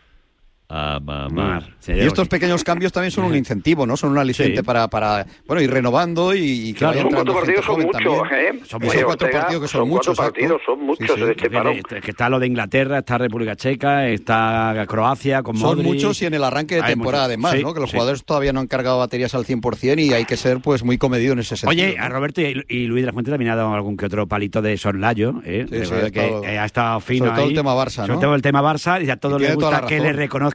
a mamar. Sí, Y estos pequeños cambios también son un incentivo, ¿no? Son un aliciente Sí. para, para, bueno, ir renovando y, y que Claro, vaya Son cuatro entrando gente partidos, son joven muchos, también. ¿eh? Son Esos Oye, cuatro Ortega, partidos que son son muchos, cuatro partidos, exacto. son muchos Sí, sí. de este parón. Que, que está lo de Inglaterra, está República Checa, está Croacia con Son Modric. muchos y en el arranque de Hay temporada muchos. además, Sí, ¿no? Que los sí. jugadores todavía no han cargado baterías al cien por ciento y hay que ser pues muy comedido en ese sentido. Oye, a Roberto y, y Luis de la Fuente también ha dado algún que otro palito de soslayo, ¿eh? Sí, De sí, verdad ha que estado- eh, ha estado fino sobre todo ahí. el tema Barça, Sobre ¿no? todo el tema Barça, y a todos Y les tiene toda gusta la que razón. le reconozcan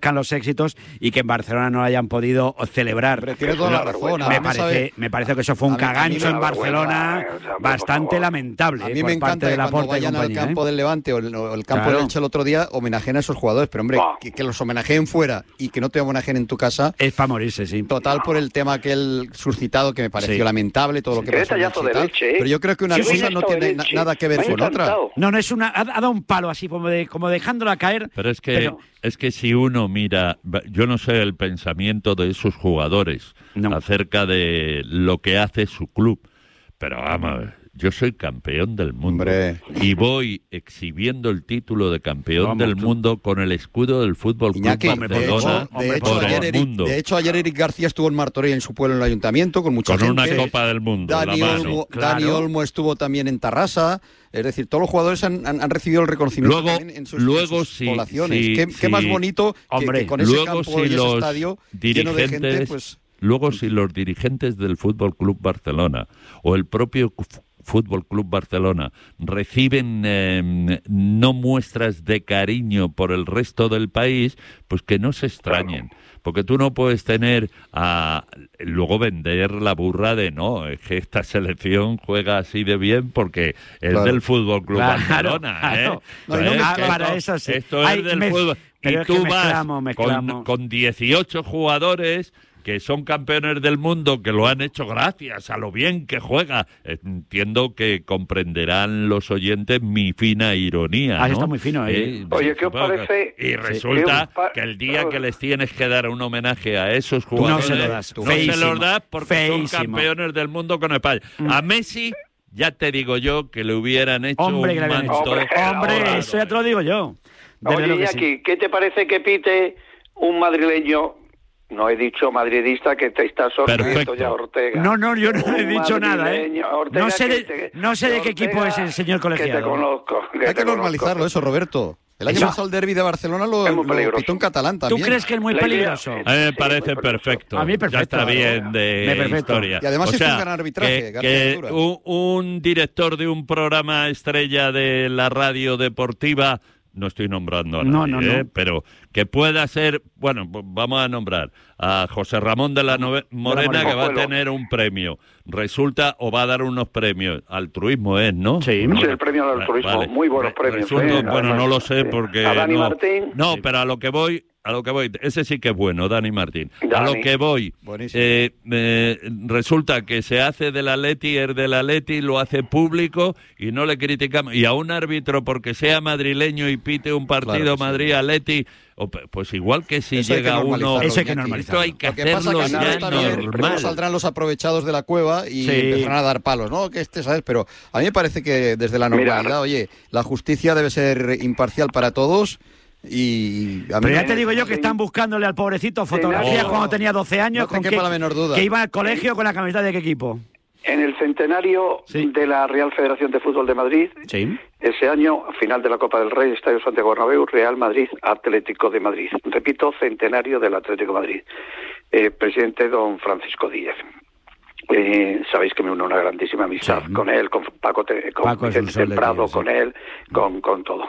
reconozcan los éxitos y que en Barcelona no lo hayan podido celebrar. Hombre, tiene toda la razón. Me parece, me parece que eso fue un A mí- a mí cagancho me- en Barcelona bastante lamentable. A eh, mí por me parte encanta de que la cuando Porta y vayan al compañía, campo ¿eh? del Levante o el, o el campo Claro. del Elche el otro día, homenajeen a esos jugadores. Pero, hombre, que, que los homenajeen fuera y que no te homenajeen en tu casa. Es para morirse, sí. Total, por el tema aquel suscitado que me pareció Sí. lamentable, todo lo que Qué pasó en detallazo Elche y de tal. Elche, ¿eh? Pero yo creo que una Yo cosa hubiera no estado tiene en na- Elche. nada que ver Me ha con otra. encantado. No, no es una. Ha, ha dado un palo así como de, como dejándola caer. Pero es que pero- es que si uno mira, yo no sé el pensamiento de esos jugadores acerca de lo que hace su club, pero vamos a ver, yo soy campeón del mundo y voy exhibiendo el título de campeón Vamos, del tú. mundo con el escudo del Fútbol Club Iñaki, de Barcelona hecho, de hecho, por ayer el Eric, mundo, de hecho, ayer Eric García estuvo en Martorell, en su pueblo, en el ayuntamiento, con mucha con una gente. Copa del Mundo en Dani la mano. Olmo, Claro. Dani Olmo estuvo también en Tarrasa. Es decir, todos los jugadores han, han- han recibido el reconocimiento Luego- también en sus, luego en sus si- poblaciones. si- ¿Qué, qué si- más bonito que- Hombre, que, con ese luego campo si y ese los estadio lleno de gente, dirigentes- pues... Luego, si los dirigentes del Fútbol Club Barcelona o el propio Cu- Fútbol Club Barcelona reciben eh, no muestras de cariño por el resto del país, pues que no se extrañen. Porque tú no puedes tener a luego vender la burra de no, es que esta selección juega así de bien porque es Claro. del Fútbol Club Claro, Barcelona. claro. ¿eh? No, y no Es mezcla- que para esto- eso sí. Esto Ay, es del mez- fútbol. pero Y es que tú vas mezclamos, mezclamos. Con, con dieciocho jugadores que son campeones del mundo, que lo han hecho gracias a lo bien que juega. Entiendo que comprenderán los oyentes mi fina ironía, Ah, ¿no? está muy fino ahí. Eh, Oye, ¿qué os supongo que- parece? Y Sí. resulta ¿Qué os pa- que el día que les tienes que dar un homenaje a esos Tú no jugadores, se lo das. no Feísimo. se los das porque Feísimo. son campeones del mundo con España. A Messi, ya te digo yo, que le hubieran hecho Hombre, un que le habían hecho. manto. Hombre, hombre, eso ya te lo digo yo. Desde Oye, luego que sí. Iñaki, ¿qué te parece que pite un madrileño? No he dicho madridista, que te está sonriendo Perfecto. ya Ortega. No, no, yo no Un he dicho nada, ¿eh? madrileño, Ortega, No sé que de, te- no sé de qué equipo Ortega, es el señor Que te colegiado. conozco. que Hay te que normalizarlo conozco. eso, Roberto. El año Eso. pasado el derbi de Barcelona lo, Es muy lo peligroso. pitó un catalán ¿Tú también. crees que es muy La idea- peligroso? A mí me parece perfecto. A mí perfecto. Ya está bien de Me perfecto. historia. Y además O hizo sea, un gran arbitraje, que, García que Ventura. un, un director de un programa estrella de la radio deportiva, no estoy nombrando a nadie, No, no, no. ¿eh? Pero que pueda ser, bueno, pues vamos a nombrar a José Ramón de la Nove- Morena, que va a Cojuelo. tener un premio. Resulta, o va a dar unos premios. Altruismo es, ¿no? Sí. Sí, el premio al altruismo. Muy buenos premios, Resulta- ¿eh? bueno, Además, no lo sé sí. porque... A Dani no, Martín. No, pero a lo que voy... A lo que voy, ese sí que es bueno, Dani Martín. A Dani. lo que voy, Buenísimo. eh, eh, resulta que se hace del Atleti, es del Atleti, lo hace público y no le criticamos. Y a un árbitro porque sea madrileño y pite un partido Claro que sí. Madrid-Atleti, o pe- pues igual que si Eso hay que llega uno... normalizarlo, Eso hay que Iñaki. normalizarlo. Esto hay que Lo que pasa hacerlo es que no ya está bien, primero normal. saldrán los aprovechados de la cueva y Sí. empezarán a dar palos, ¿no? Que este, ¿sabes? Pero a mí me parece que desde la Mira, normalidad, oye, la justicia debe ser imparcial para todos y a mí Pero ya me- te digo yo que están buscándole al pobrecito fotografías Oh. cuando tenía doce años. No te con quepa que, la menor duda. que iba al colegio con la camiseta de qué equipo. En el centenario Sí. de la Real Federación de Fútbol de Madrid, Sí. ese año, final de la Copa del Rey, Estadio Santiago Bernabéu, Real Madrid, Atlético de Madrid. Repito, centenario del Atlético de Madrid. Eh, presidente don Francisco Díaz. Eh, sabéis que me une una grandísima amistad Sí. con él, con Paco, Te- con Paco es un Vicente sol de Temprado, Dios, sí. con él, con, con todo.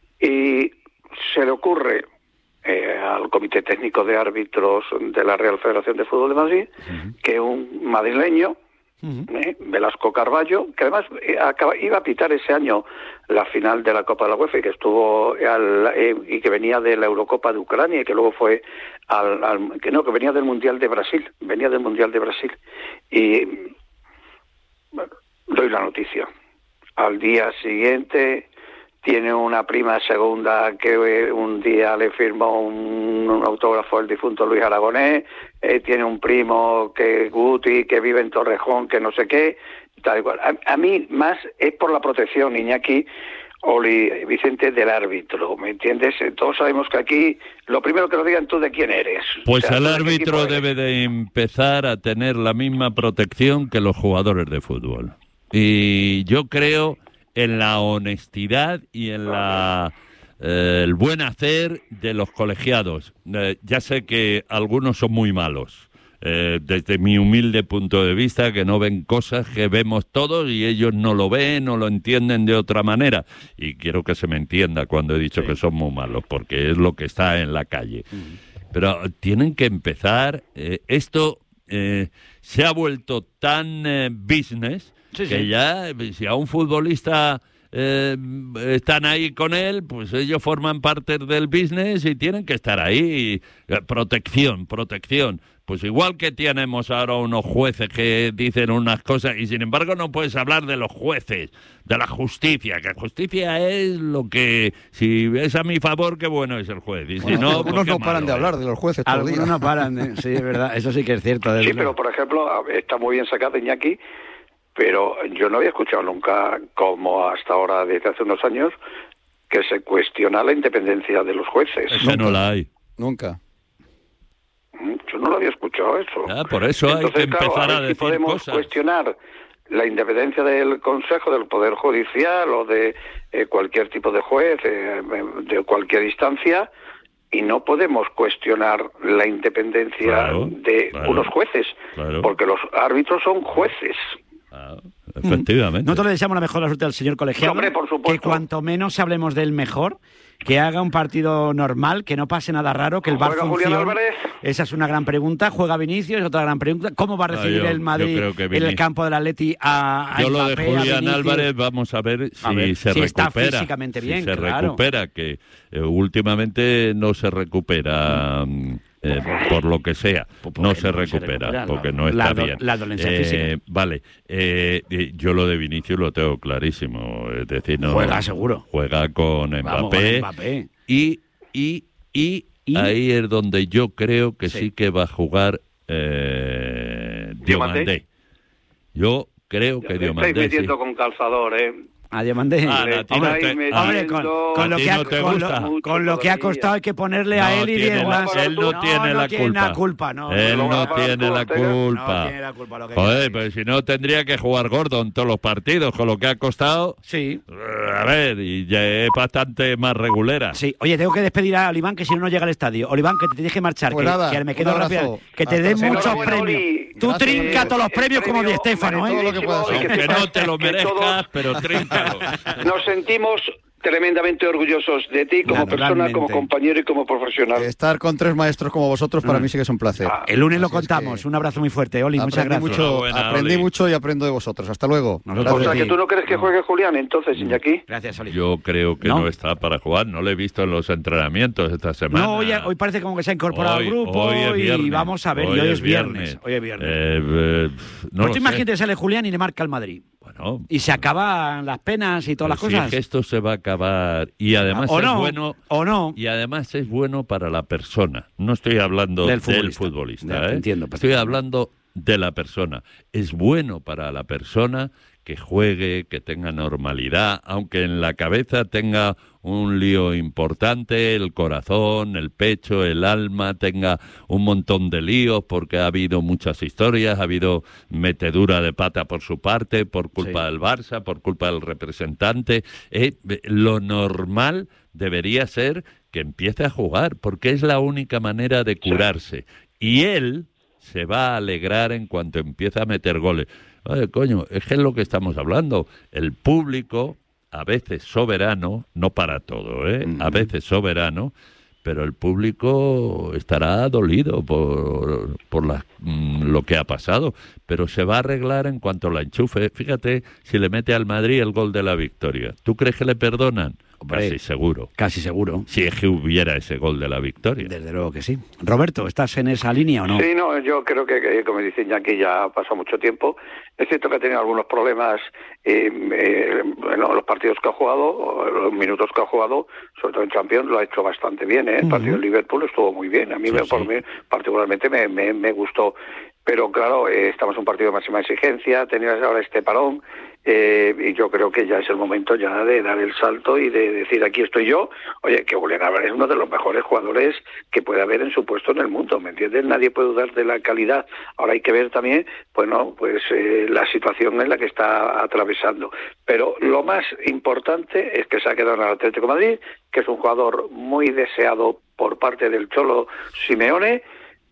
Y se le ocurre eh, al Comité Técnico de Árbitros de la Real Federación de Fútbol de Madrid que un madrileño, eh, Velasco Carballo, que además eh, acaba- iba a pitar ese año la final de la Copa de la UEFA y que estuvo al, eh, y que venía de la Eurocopa de Ucrania y que luego fue al, al- que no, que venía del Mundial de Brasil, venía del Mundial de Brasil y bueno, doy la noticia. Al día siguiente tiene una prima segunda que eh, un día le firmó un, un autógrafo el difunto Luis Aragonés, eh, tiene un primo que Guti, que vive en Torrejón, que no sé qué, tal y cual. A, a mí más es por la protección, Iñaki, Oli, Vicente, del árbitro, ¿me entiendes? Todos sabemos que aquí lo primero que nos digan tú de quién eres. Pues O sea, el tú de qué árbitro equipo eres. debe de empezar a tener la misma protección que los jugadores de fútbol. Y yo creo en la honestidad y en la eh, el buen hacer de los colegiados. Eh, ya sé que algunos son muy malos eh, desde mi humilde punto de vista, que no ven cosas que vemos todos y ellos no lo ven o lo entienden de otra manera. Y quiero que se me entienda cuando he dicho sí. que son muy malos, porque es lo que está en la calle. Uh-huh. Pero tienen que empezar, eh, esto eh, se ha vuelto tan eh, business sí, que sí. ya, si a un futbolista eh, están ahí con él, pues ellos forman parte del business y tienen que estar ahí. Protección, protección. Pues igual que tenemos ahora unos jueces que dicen unas cosas y sin embargo no puedes hablar de los jueces, de la justicia, que justicia es lo que, si es a mi favor, qué bueno es el juez. Y bueno, si no, algunos pues no malo, paran de ¿eh? hablar de los jueces todo el día. Algunos no paran, ¿eh? Sí, es verdad, eso sí que es cierto. Sí, pero por ejemplo, está muy bien sacado Iñaki, pero yo no había escuchado nunca, como hasta ahora, desde hace unos años, que se cuestiona la independencia de los jueces. Eso no la hay. Nunca. Yo no lo había escuchado eso. Ah, por eso Entonces, hay que claro, empezar a, a, ver decir si podemos cosas. cuestionar la independencia del Consejo, del Poder Judicial o de eh, cualquier tipo de juez, eh, de cualquier instancia, y no podemos cuestionar la independencia claro, de claro, unos jueces, claro. porque los árbitros son jueces. Ah, efectivamente. Nosotros le deseamos la mejor suerte al señor colegiado. Hombre, por supuesto. Que cuanto menos hablemos del mejor, que haga un partido normal, que no pase nada raro, que el V A R funcione. Esa es una gran pregunta. ¿Juega Vinicius? Es otra gran pregunta. ¿Cómo va a recibir no, yo, el Madrid en el campo del Atleti a, a Yo Mbappé, lo de Julián a Álvarez, vamos a ver si a ver, se si recupera. está físicamente bien, si se claro. recupera, que eh, últimamente no se recupera... Eh, por lo que sea, no se recupera, se recupera porque no está la do, bien. La dolencia eh, física. Vale, eh, yo lo de Vinicius lo tengo clarísimo. Es decir, no juega seguro. Juega con Mbappé. Vamos, con Mbappé. Y, y, y, ¿Y? ahí es donde yo creo que sí, sí que va a jugar eh, Diomandé. Yo creo que Diomandé. Estáis metiendo sí. con calzador, ¿eh? A Diamandé. Ah, hombre, te, hombre, hombre, con, con, lo, que ha, con, lo, con lo que ha costado hay que ponerle no, a él y tiene la, él no, no tiene no la tiene culpa. La culpa no, él no, no, no tiene la culpa. No tiene la culpa lo que Joder, pues si no tendría que jugar gordo en todos los partidos con lo que ha costado. Sí. A ver, y ya es bastante más regulera. Sí. Oye, tengo que despedir a Oliván, que si no no llega al estadio. Oliván, que te tienes que marchar, pues que, nada, que me quedo rápido. Que te den muchos premios. Tú Gracias. trinca todos los premios como Di Stéfano, ¿eh? Todo lo que puedas. Aunque no te lo merezcas, pero tríncalo. Nos sentimos tremendamente orgullosos de ti como persona, como compañero y como profesional. Estar con tres maestros como vosotros para mm. mí sí que es un placer. Ah, el lunes Así lo contamos. Es que... Un abrazo muy fuerte, Oli. Muchas gracias. Mucho, buena, aprendí Oli. mucho y aprendo de vosotros. Hasta luego. O sea, que tú no crees que juegue Julián, entonces, Iñaki. Gracias, Oli. Yo creo que ¿No? no está para jugar. No lo he visto en los entrenamientos esta semana. No, hoy, hoy parece como que se ha incorporado hoy, al grupo hoy es viernes, y vamos a ver. Hoy, y hoy es es viernes. viernes. Hoy es viernes. Eh, eh, no pues tú imagínate, sale Julián y le marca al Madrid. Bueno, y se acaban las penas y todas las cosas. Sí, esto se va a acabar y además o es no, bueno o no. Y además es bueno para la persona. No estoy hablando del futbolista, del futbolista ya, ¿eh? Entiendo, estoy hablando de la persona. Es bueno para la persona que juegue, que tenga normalidad, aunque en la cabeza tenga un lío importante, el corazón, el pecho, el alma, tenga un montón de líos porque ha habido muchas historias, ha habido metedura de pata por su parte, por culpa sí. del Barça, por culpa del representante. Eh, lo normal debería ser que empiece a jugar, porque es la única manera de curarse. Y él se va a alegrar en cuanto empieza a meter goles. Oye, coño, es que es lo que estamos hablando. El público, a veces soberano, no para todo, ¿eh? Uh-huh. A veces soberano, pero el público estará dolido por, por la, mm, lo que ha pasado, pero se va a arreglar en cuanto la enchufe. Fíjate, si le mete al Madrid el gol de la victoria, ¿tú crees que le perdonan? Hombre, casi seguro. Casi seguro. Si es que hubiera ese gol de la victoria. Desde luego que sí. Roberto, ¿estás en esa línea o no? Sí, no, yo creo que, que como dicen ya que ya ha pasado mucho tiempo. Es cierto que ha tenido algunos problemas eh, eh, bueno, los partidos que ha jugado, los minutos que ha jugado, sobre todo en Champions, lo ha hecho bastante bien. ¿eh? El uh-huh. partido de Liverpool estuvo muy bien. A mí, sí, me, sí. Por mí particularmente me, me, me gustó. Pero claro, eh, estamos en un partido de máxima exigencia, tenías ahora este parón, eh, y yo creo que ya es el momento ya de dar el salto y de decir, aquí estoy yo. Oye, que Julián Álvarez es uno de los mejores jugadores que puede haber en su puesto en el mundo, ¿me entiendes? Nadie puede dudar de la calidad. Ahora hay que ver también, bueno, pues eh, la situación en la que está atravesando. Pero lo más importante es que se ha quedado en el Atlético de Madrid, que es un jugador muy deseado por parte del Cholo Simeone,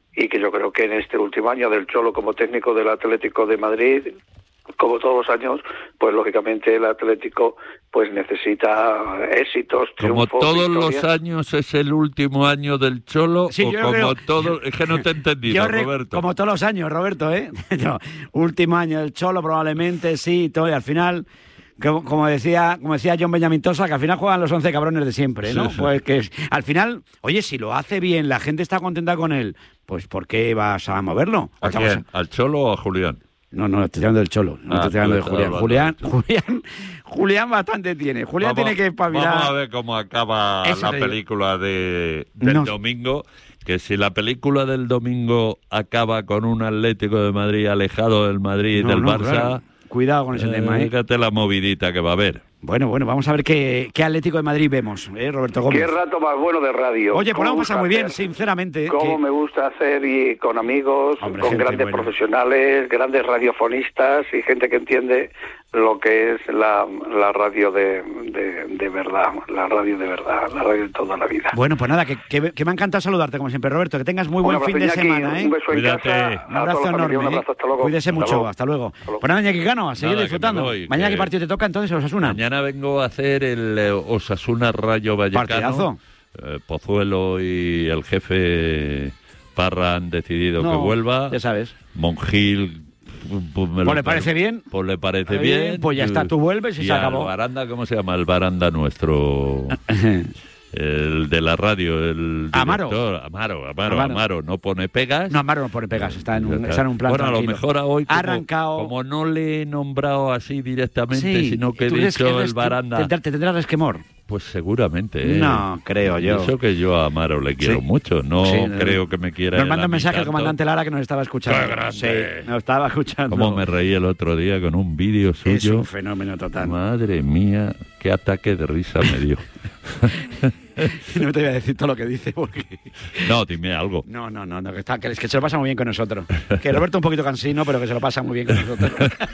y que yo creo que en este último año del Cholo como técnico del Atlético de Madrid, como todos los años, pues lógicamente el Atlético pues necesita éxitos, como triunfos, todos victorias. los años es el último año del Cholo, Sí, o yo como creo- todo, es que no te he entendido, Yo re- Roberto. Como todos los años, Roberto, ¿eh? No, último año del Cholo probablemente, sí, todo, y al final, como, como decía como decía John Benjamin Tosa, que al final juegan los once cabrones de siempre, ¿no? Sí, sí. Pues que al final, oye, si lo hace bien, la gente está contenta con él, pues ¿por qué vas a moverlo? ¿A quién? ¿Al Cholo o a Julián? No, no, estoy hablando del Cholo, no Ah, estoy hablando de tú Julián. estás Julián, hablando Julián, Julián bastante tiene. Julián Vamos- tiene que espabilar. Vamos a ver cómo acaba Eso la te digo. película de, del No. domingo. Que si la película del domingo acaba con un Atlético de Madrid alejado del Madrid y No, del no, Barça, claro. Cuidado con ese eh, tema, ¿eh? fíjate la movidita que va a haber. Bueno, bueno, vamos a ver qué, qué Atlético de Madrid vemos, ¿eh, Roberto Gómez? Qué rato más bueno de radio. Oye, pues ¿Cómo lo hemos me pasado muy gusta bien, hacer? sinceramente. ¿eh? Cómo que- me gusta hacer y con amigos, Hombre, con gente grandes buena. profesionales, grandes radiofonistas y gente que entiende lo que es la, la radio de, de, de verdad, la radio de verdad, la radio de toda la vida. Bueno, pues nada, que, que, que me ha encantado saludarte, como siempre, Roberto. Que tengas muy Un buen abrazo, fin de Iñaki, semana, ¿eh? un beso en Cuídate. casa, Un a toda abrazo la familia, enorme. un abrazo, ¿eh? hasta luego. Cuídese Hasta mucho, luego. hasta luego. luego. Pues nada, Iñaki Cano, a seguir Nada, que disfrutando. me voy, Mañana, que- ¿qué partido te toca entonces, Osasuna? Mañana vengo a hacer el eh, Osasuna Rayo Vallecano. Partidazo. Eh, Pozuelo y el jefe Parra han decidido No, que vuelva. ya sabes. Monjil. Pues, me Pues lo le parece bien. Pues le parece Está bien. bien, pues ya está, tú vuelves y se al acabó. Baranda, ¿cómo se llama? El Baranda nuestro. El de la radio, el Amaro. director. Amaro, Amaro, Amaro. Amaro. No pone pegas. No, Amaro no pone pegas, está en un, Ya está en un plan Bueno, a lo tranquilo. mejor a hoy, Ha como, arrancado... como no le he nombrado así directamente, Sí, sino que he ¿tú crees dicho que el res- Baranda. Te, te tendrá resquemor. Pues seguramente. ¿eh? No, creo yo. Eso que yo a Amaro le quiero Sí. mucho. No Sí, creo que me quiera. Nos él manda a un mí mensaje el tanto. comandante Lara que nos estaba escuchando. ¡Qué grande! Sí, nos estaba escuchando. Cómo me reí el otro día con un vídeo suyo. Es un fenómeno total. Madre mía, qué ataque de risa me dio. No te voy a decir todo lo que dice porque... No, dime algo. No, no, no, no, que, está, que, es que se lo pasa muy bien con nosotros. Que Roberto un poquito cansino, pero que se lo pasa muy bien con nosotros.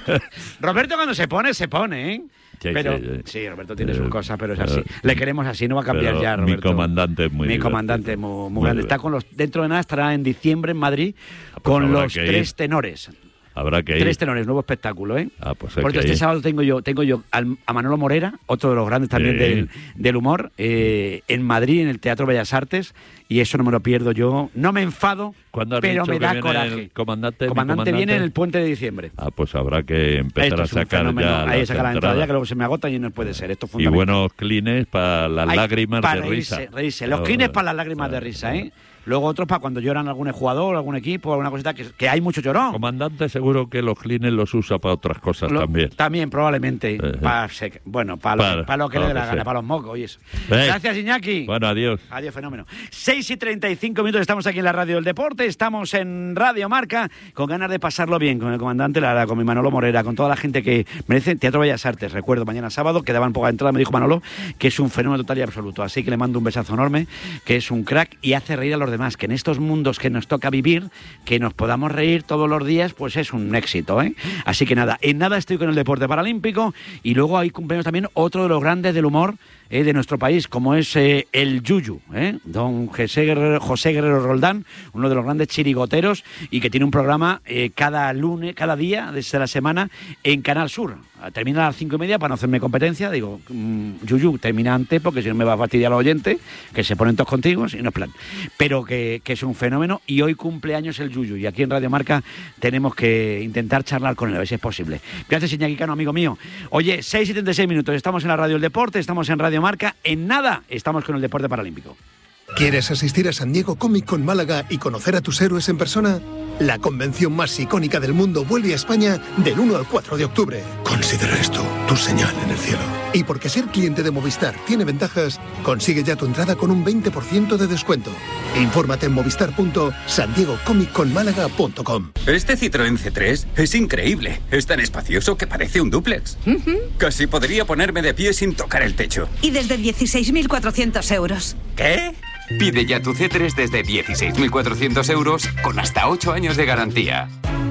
Roberto cuando se pone, se pone, ¿eh? Sí, pero, sí, sí. sí, Roberto tiene Eh, sus cosas, pero es pero- así. Le queremos así, no va a cambiar Pero ya, mi Roberto. comandante es muy Mi divertido. comandante muy, muy Muy grande. divertido. Está con los, dentro de nada estará en diciembre en Madrid pues con habrá los que ir. tres tenores. Habrá que ir. Tres tenores, nuevo espectáculo, ¿eh? Ah, pues hay Porque que este ir. sábado tengo yo, tengo yo al- a Manolo Morera, otro de los grandes también Sí. del, del humor, eh, en Madrid, en el Teatro Bellas Artes, y eso no me lo pierdo yo. No me enfado, ¿Cuándo has pero dicho me que da viene coraje. el comandante? mi comandante viene en el puente de diciembre. Ah, pues habrá que empezar Esto a es un sacar fenómeno. ya Ahí las saca la entrada ya, entradas. que luego se me agota y no puede ser. Esto es Y fundamental. buenos clines para las Hay- lágrimas para de reírse, risa. reírse. Los Oh, clines para las lágrimas de risa, ¿eh? Luego otros para cuando lloran algún jugador, algún equipo, alguna cosita, que, que hay mucho llorón. Comandante seguro que los clines los usa para otras cosas Lo- también. También, probablemente. Eh, Pa- se- bueno, para lo, para- pa lo que para le dé lo la que gana, sea. para los mocos y eso. Eh. Gracias, Iñaki. Bueno, adiós. Adiós, fenómeno. seis y treinta y cinco minutos, estamos aquí en la Radio del Deporte, estamos en Radio Marca, con ganas de pasarlo bien con el comandante Lara, con mi Manolo Morera, con toda la gente que merece Teatro Bellas Artes. Recuerdo, mañana sábado, quedaban poca entrada, me dijo Manolo, que es un fenómeno total y absoluto. Así que le mando un besazo enorme, que es un crack y hace reír a los demás, que en estos mundos que nos toca vivir, que nos podamos reír todos los días, pues es un éxito, ¿eh? Así que nada, en nada estoy con el deporte paralímpico y luego hay cumpleaños también otro de los grandes del humor eh, de nuestro país, como es eh, el Yuyu, ¿eh? Don José Guerrero, José Guerrero Roldán, uno de los grandes chirigoteros y que tiene un programa eh, cada lunes, cada día desde la semana en Canal Sur. Termina a las cinco y media para no hacerme competencia. Digo, mmm, Yuyu, termina antes porque si no me va a fastidiar los oyentes, que se ponen todos contigo, y no es plan. Pero que, que es un fenómeno y hoy cumpleaños el Yuyu y aquí en Radio Marca tenemos que intentar charlar con él, a ver si es posible. Gracias, Iñaki Cano, amigo mío. Oye, seis y setenta y seis minutos, estamos en la Radio del Deporte, estamos en Radio Marca, en nada estamos con el deporte paralímpico. ¿Quieres asistir a San Diego Comic Con Málaga y conocer a tus héroes en persona? La convención más icónica del mundo vuelve a España del uno al cuatro de octubre. Considera esto tu señal en el cielo. Y porque ser cliente de Movistar tiene ventajas, consigue ya tu entrada con un veinte por ciento de descuento. Infórmate en movistar punto san diego comic con málaga punto com. Este Citroën C tres es increíble. Es tan espacioso que parece un dúplex. Casi podría ponerme de pie sin tocar el techo. Y desde dieciséis mil cuatrocientos euros. ¿Qué? Pide ya tu C tres desde dieciséis mil cuatrocientos euros con hasta ocho años de garantía.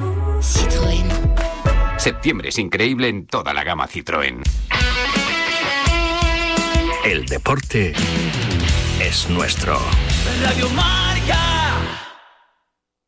Citroën. Septiembre es increíble en toda la gama Citroën. El deporte es nuestro. Radio Marca.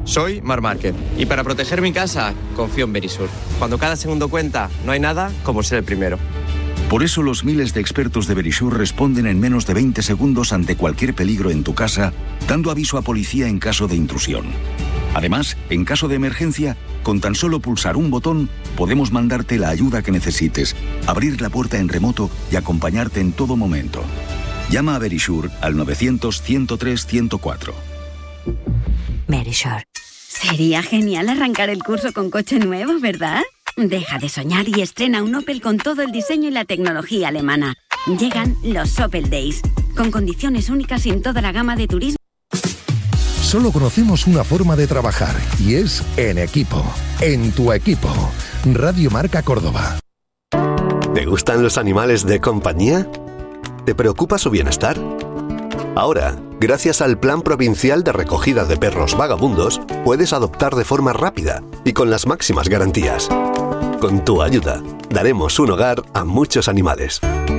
Soy Mar Márquez y para proteger mi casa confío en Verisur. Cuando cada segundo cuenta, no hay nada como ser el primero. Por eso los miles de expertos de Verisur responden en menos de veinte segundos ante cualquier peligro en tu casa, dando aviso a policía en caso de intrusión. Además, en caso de emergencia, con tan solo pulsar un botón, podemos mandarte la ayuda que necesites, abrir la puerta en remoto y acompañarte en todo momento. Llama a Verisur al novecientos, ciento tres, ciento cuatro. Verisur. Sería genial arrancar el curso con coche nuevo, ¿verdad? Deja de soñar y estrena un Opel con todo el diseño y la tecnología alemana. Llegan los Opel Days, con condiciones únicas en toda la gama de turismo. Solo conocemos una forma de trabajar y es en equipo. En tu equipo. Radio Marca Córdoba. ¿Te gustan los animales de compañía? ¿Te preocupa su bienestar? Ahora, gracias al Plan Provincial de Recogida de Perros Vagabundos, puedes adoptar de forma rápida y con las máximas garantías. Con tu ayuda, daremos un hogar a muchos animales.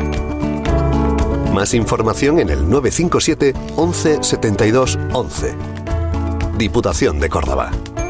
Más información en el nueve cinco siete, once, setenta y dos, once. Diputación de Córdoba.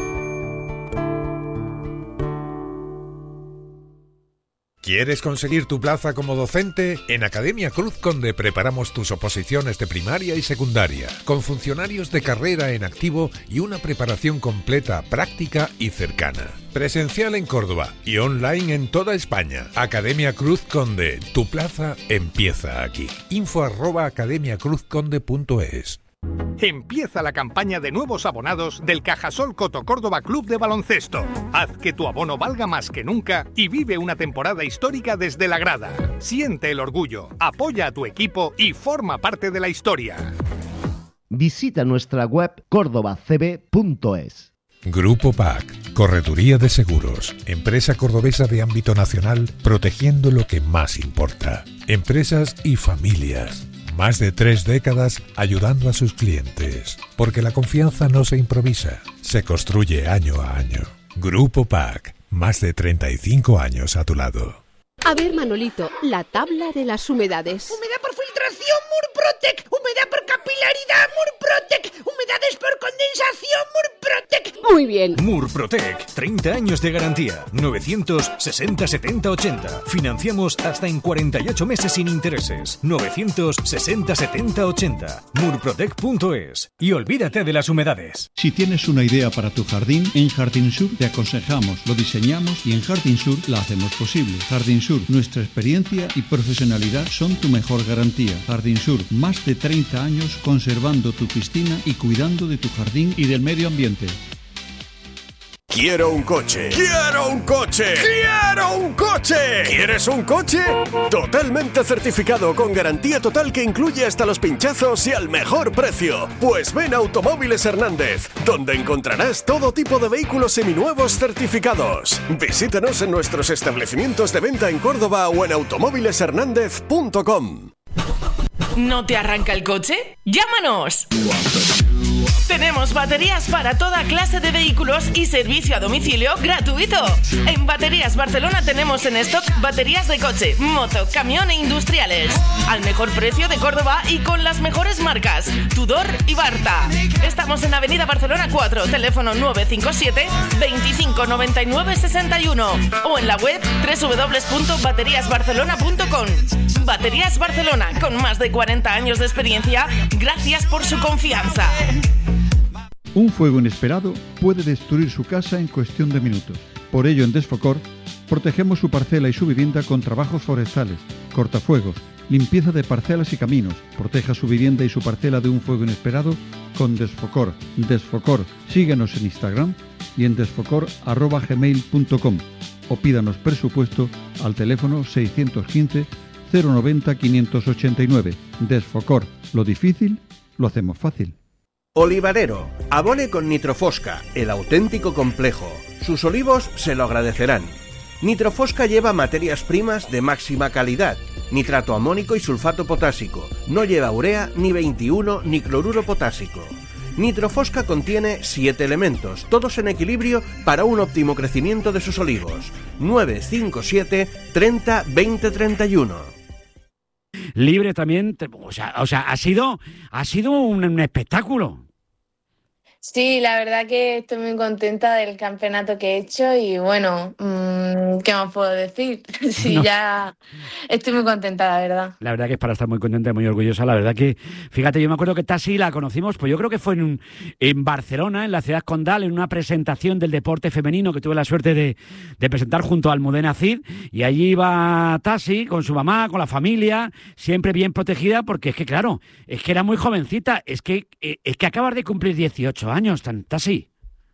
¿Quieres conseguir tu plaza como docente? En Academia Cruz Conde preparamos tus oposiciones de primaria y secundaria, con funcionarios de carrera en activo y una preparación completa, práctica y cercana. Presencial en Córdoba y online en toda España. Academia Cruz Conde, tu plaza empieza aquí. Info arroba academia cruz conde punto es. Empieza la campaña de nuevos abonados del Cajasol Coto Córdoba Club de Baloncesto. Haz que tu abono valga más que nunca y vive una temporada histórica desde la grada. Siente el orgullo, apoya a tu equipo y forma parte de la historia. Visita nuestra web córdoba c b punto es. Grupo P A C, Correduría de Seguros, empresa cordobesa de ámbito nacional, protegiendo lo que más importa. Empresas y familias. Más de tres décadas ayudando a sus clientes, porque la confianza no se improvisa, se construye año a año. Grupo P A C, más de treinta y cinco años a tu lado. A ver, Manolito, la tabla de las humedades. Humedad por filtración, Murprotec. Humedad por capilaridad, Murprotec. Humedades por condensación, Murprotec. Muy bien. Murprotec, treinta años de garantía. novecientos sesenta setenta ochenta. Financiamos hasta en cuarenta y ocho meses sin intereses. novecientos sesenta setenta ochenta. murprotec punto es. Y olvídate de las humedades. Si tienes una idea para tu jardín, en Jardín Sur te aconsejamos, lo diseñamos y en Jardín Sur la hacemos posible. Jardín Sur, nuestra experiencia y profesionalidad son tu mejor garantía. Jardín Sur, más de treinta años conservando tu piscina y cuidando de tu jardín y del medio ambiente. Quiero un coche. ¡Quiero un coche! ¡Quiero un coche! ¿Quieres un coche? Totalmente certificado con garantía total que incluye hasta los pinchazos y al mejor precio. Pues ven a Automóviles Hernández, donde encontrarás todo tipo de vehículos seminuevos certificados. Visítanos en nuestros establecimientos de venta en Córdoba o en automóviles hernández punto com. ¿No te arranca el coche? ¡Llámanos! Tenemos baterías para toda clase de vehículos y servicio a domicilio gratuito. En Baterías Barcelona tenemos en stock baterías de coche, moto, camión e industriales. Al mejor precio de Córdoba y con las mejores marcas, Tudor y Barta. Estamos en Avenida Barcelona cuatro, teléfono nueve cinco siete, veinticinco noventa y nueve sesenta y uno o en la web doble u doble u doble u punto baterías barcelona punto com. Baterías Barcelona, con más de cuarenta años de experiencia, gracias por su confianza. Un fuego inesperado puede destruir su casa en cuestión de minutos. Por ello, en Desfocor, protegemos su parcela y su vivienda con trabajos forestales, cortafuegos, limpieza de parcelas y caminos. Proteja su vivienda y su parcela de un fuego inesperado con Desfocor. Desfocor, síguenos en Instagram y en desfocor arroba gmail punto com o pídanos presupuesto al teléfono seiscientos quince, cero noventa, quinientos ochenta y nueve. Desfocor, lo difícil lo hacemos fácil. Olivarero, abone con Nitrofosca, el auténtico complejo. Sus olivos se lo agradecerán. Nitrofosca lleva materias primas de máxima calidad, nitrato amónico y sulfato potásico. No lleva urea, ni veintiuno, ni cloruro potásico. Nitrofosca contiene siete elementos, todos en equilibrio para un óptimo crecimiento de sus olivos. nueve cinco siete, treinta, veinte, treinta y uno. Libre también, o sea, o sea ha sido, ha sido un, un espectáculo. Sí, la verdad que estoy muy contenta del campeonato que he hecho y bueno, mmm, ¿qué más puedo decir? Sí, no. Ya estoy muy contenta, la verdad. La verdad que es para estar muy contenta y muy orgullosa. La verdad que, fíjate, yo me acuerdo que Tasi la conocimos, pues yo creo que fue en, un, en Barcelona, en la ciudad condal, en una presentación del deporte femenino que tuve la suerte de, de presentar junto a Almudena Cid, y allí iba Tasi con su mamá, con la familia, siempre bien protegida, porque es que claro, es que era muy jovencita, es que, es que acabas de cumplir dieciocho años, Tasi.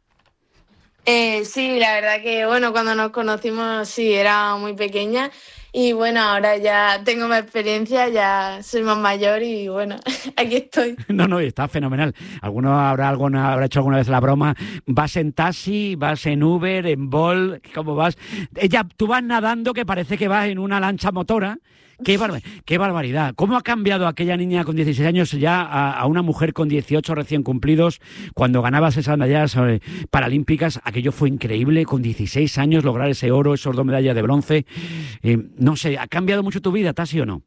Eh, sí, la verdad que, bueno, cuando nos conocimos sí, era muy pequeña y bueno, ahora ya tengo más experiencia, ya soy más mayor y bueno, aquí estoy. No, no, está fenomenal. ¿Alguno habrá, alguna, habrá hecho alguna vez la broma? ¿Vas en taxi, vas en Uber, en Bolt? ¿Cómo vas? Ella, tú vas nadando que parece que vas en una lancha motora. Qué, bar- qué barbaridad. ¿Cómo ha cambiado aquella niña con dieciséis años ya a, a una mujer con dieciocho recién cumplidos cuando ganabas esas medallas eh, paralímpicas? Aquello fue increíble, con dieciséis años lograr ese oro, esos dos medallas de bronce. Eh, no sé, ¿ha cambiado mucho tu vida, Tasi, o no?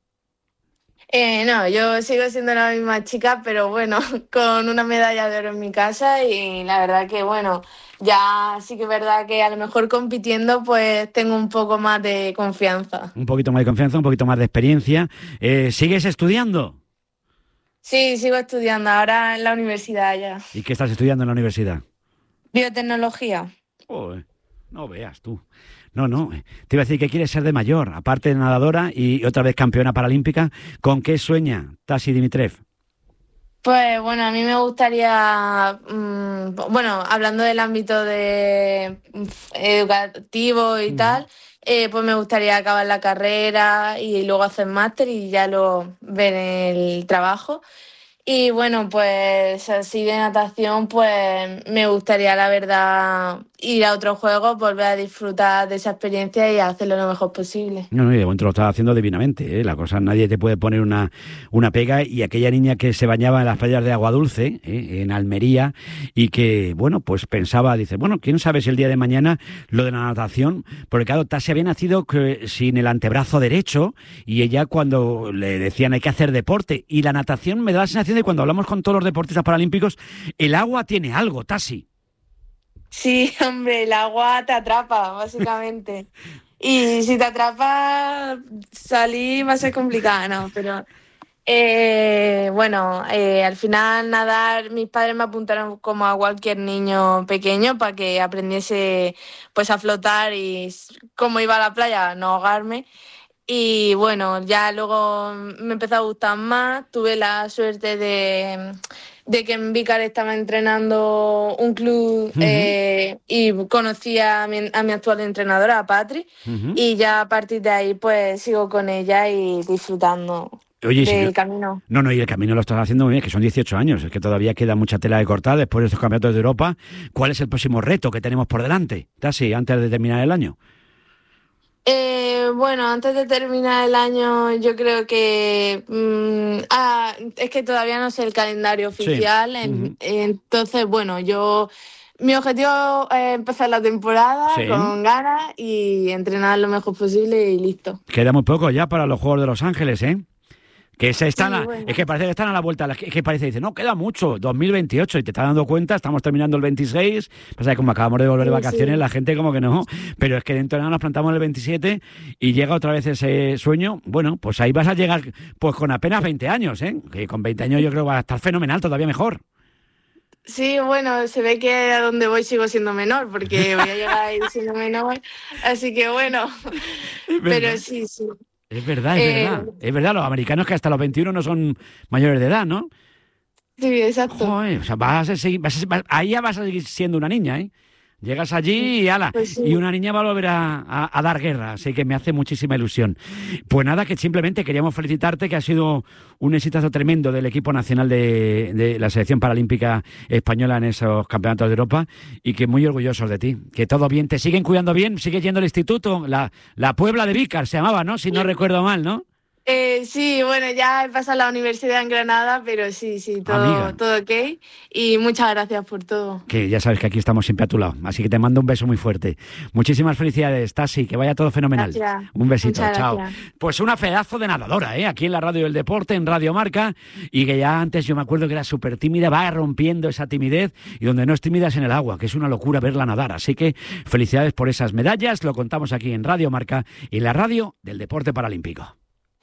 Eh, no, yo sigo siendo la misma chica, pero bueno, con una medalla de oro en mi casa y la verdad que bueno, ya sí que es verdad que a lo mejor compitiendo pues tengo un poco más de confianza. Un poquito más de confianza, un poquito más de experiencia. Eh, ¿Sigues estudiando? Sí, sigo estudiando, ahora en la universidad ya. ¿Y qué estás estudiando en la universidad? Biotecnología. Oh, no veas tú. No, no, te iba a decir que quieres ser de mayor, aparte de nadadora y otra vez campeona paralímpica. ¿Con qué sueña Tasi Dimitriv? Pues bueno, a mí me gustaría, mmm, bueno, hablando del ámbito de educativo y mm. tal, eh, pues me gustaría acabar la carrera y luego hacer máster y ya luego ver el trabajo. Y bueno, pues así de natación, pues me gustaría, la verdad, ir a otros juegos, volver a disfrutar de esa experiencia y hacerlo lo mejor posible. No, no, y de momento lo estás haciendo divinamente, ¿eh? La cosa, nadie te puede poner una, una pega. Y aquella niña que se bañaba en las playas de Agua Dulce, ¿eh? En Almería, y que, bueno, pues pensaba, dice, bueno, quién sabe si el día de mañana lo de la natación, porque claro, Tasi había nacido que, sin el antebrazo derecho, y ella cuando le decían hay que hacer deporte, y la natación me da la sensación de cuando hablamos con todos los deportistas paralímpicos, el agua tiene algo, Tasi. Sí, hombre, el agua te atrapa, básicamente. Y si te atrapa, salir va a ser complicado, ¿no? Pero, eh, bueno, eh, al final nadar, mis padres me apuntaron como a cualquier niño pequeño para que aprendiese pues a flotar y cómo iba a la playa, no ahogarme. Y bueno, ya luego me empezó a gustar más, tuve la suerte de, de que en Vícar estaba entrenando un club uh-huh. eh, y conocí a mi, a mi actual entrenadora, a Patri, uh-huh. y ya a partir de ahí pues sigo con ella y disfrutando. Oye, del si no, camino. No, no, y el camino lo estás haciendo muy bien, que son dieciocho años, es que todavía queda mucha tela de cortar después de estos campeonatos de Europa. ¿Cuál es el próximo reto que tenemos por delante, Tasi, antes de terminar el año? Eh, bueno, antes de terminar el año yo creo que... Mmm, ah, es que todavía no sé el calendario oficial, sí. en, uh-huh. entonces, bueno, yo... Mi objetivo es empezar la temporada sí. con ganas y entrenar lo mejor posible y listo. Queda muy poco ya para los Juegos de Los Ángeles, ¿eh? Que se están sí, a, bueno. Es que parece que están a la vuelta, es que parece, dice, no, queda mucho, dos mil veintiocho, y te estás dando cuenta, estamos terminando el veintiséis, pasa que como acabamos de volver de vacaciones, sí, sí. la gente como que no, pero es que dentro de nada nos plantamos el veintisiete y llega otra vez ese sueño. Bueno, pues ahí vas a llegar pues con apenas veinte años, ¿eh? Que con veinte años yo creo que va a estar fenomenal, todavía mejor. Sí, bueno, se ve que a donde voy sigo siendo menor, porque voy a llegar ahí siendo menor, así que bueno, pero sí, sí. Es verdad, es eh, verdad. Es verdad, los americanos que hasta los veintiuno no son mayores de edad, ¿no? Sí, exacto. Joder, o sea, vas a seguir, vas a, vas, ahí ya vas a seguir siendo una niña, ¿eh? Llegas allí y ala, pues sí. y una niña va a volver a, a, a dar guerra, así que me hace muchísima ilusión. Pues nada, que simplemente queríamos felicitarte, que ha sido un exitazo tremendo del equipo nacional de, de la selección paralímpica española en esos campeonatos de Europa, y que muy orgullosos de ti, que todo bien, te siguen cuidando bien, sigues yendo al instituto, la, la Puebla de Vícar se llamaba, ¿no? Si no recuerdo mal, ¿no? Eh, sí, bueno, ya he pasado la universidad en Granada, pero sí, sí, todo, todo ok. Y muchas gracias por todo. Que ya sabes que aquí estamos siempre a tu lado, así que te mando un beso muy fuerte. Muchísimas felicidades, Tasi, que vaya todo fenomenal. Gracias. Un besito, Muchas chao. gracias. Pues una pedazo de nadadora, ¿eh? Aquí en la Radio del Deporte, en Radio Marca, y que ya antes yo me acuerdo que era súper tímida, va rompiendo esa timidez, y donde no es tímida es en el agua, que es una locura verla nadar. Así que felicidades por esas medallas, lo contamos aquí en Radio Marca y la radio del deporte paralímpico.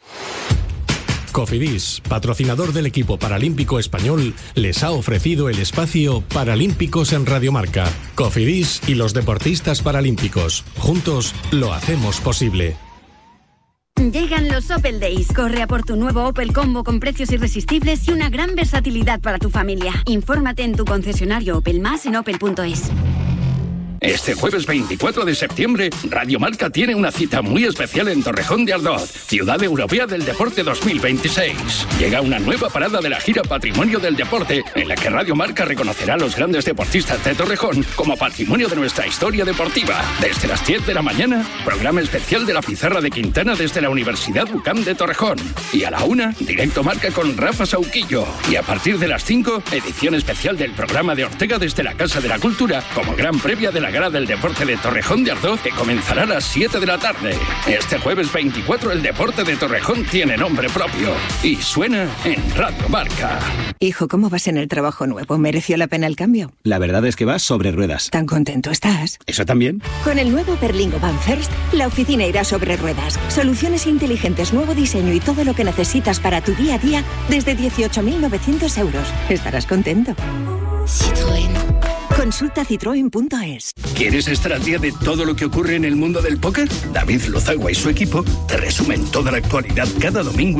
Cofidis, patrocinador del equipo paralímpico español, les ha ofrecido el espacio Paralímpicos en Radio Marca. Cofidis y los deportistas paralímpicos. Juntos lo hacemos posible. Llegan los Opel Days. Corre a por tu nuevo Opel Combo con precios irresistibles y una gran versatilidad para tu familia. Infórmate en tu concesionario Opel Más en opel punto es. Este jueves veinticuatro de septiembre, Radio Marca tiene una cita muy especial en Torrejón de Ardoz, Ciudad Europea del Deporte dos mil veintiséis. Llega una nueva parada de la gira Patrimonio del Deporte, en la que Radio Marca reconocerá a los grandes deportistas de Torrejón como patrimonio de nuestra historia deportiva. Desde las diez de la mañana, programa especial de la Pizarra de Quintana desde la Universidad U C A M de Torrejón. Y a la una, directo Marca con Rafa Sauquillo. Y a partir de las cinco, edición especial del programa de Ortega desde la Casa de la Cultura, como gran previa de la Gala del Deporte de Torrejón de Ardoz, que comenzará a las siete de la tarde. Este jueves veinticuatro el deporte de Torrejón tiene nombre propio y suena en Radio Marca. Hijo, ¿cómo vas en el trabajo nuevo? ¿Mereció la pena el cambio? La verdad es que vas sobre ruedas. ¿Tan contento estás? ¿Eso también? Con el nuevo Berlingo Van First, la oficina irá sobre ruedas. Soluciones inteligentes, nuevo diseño y todo lo que necesitas para tu día a día desde dieciocho mil novecientos euros. Estarás contento. Citroën. Consulta citroen punto es. ¿Quieres estar al día de todo lo que ocurre en el mundo del póker? David Lozagua y su equipo te resumen toda la actualidad cada domingo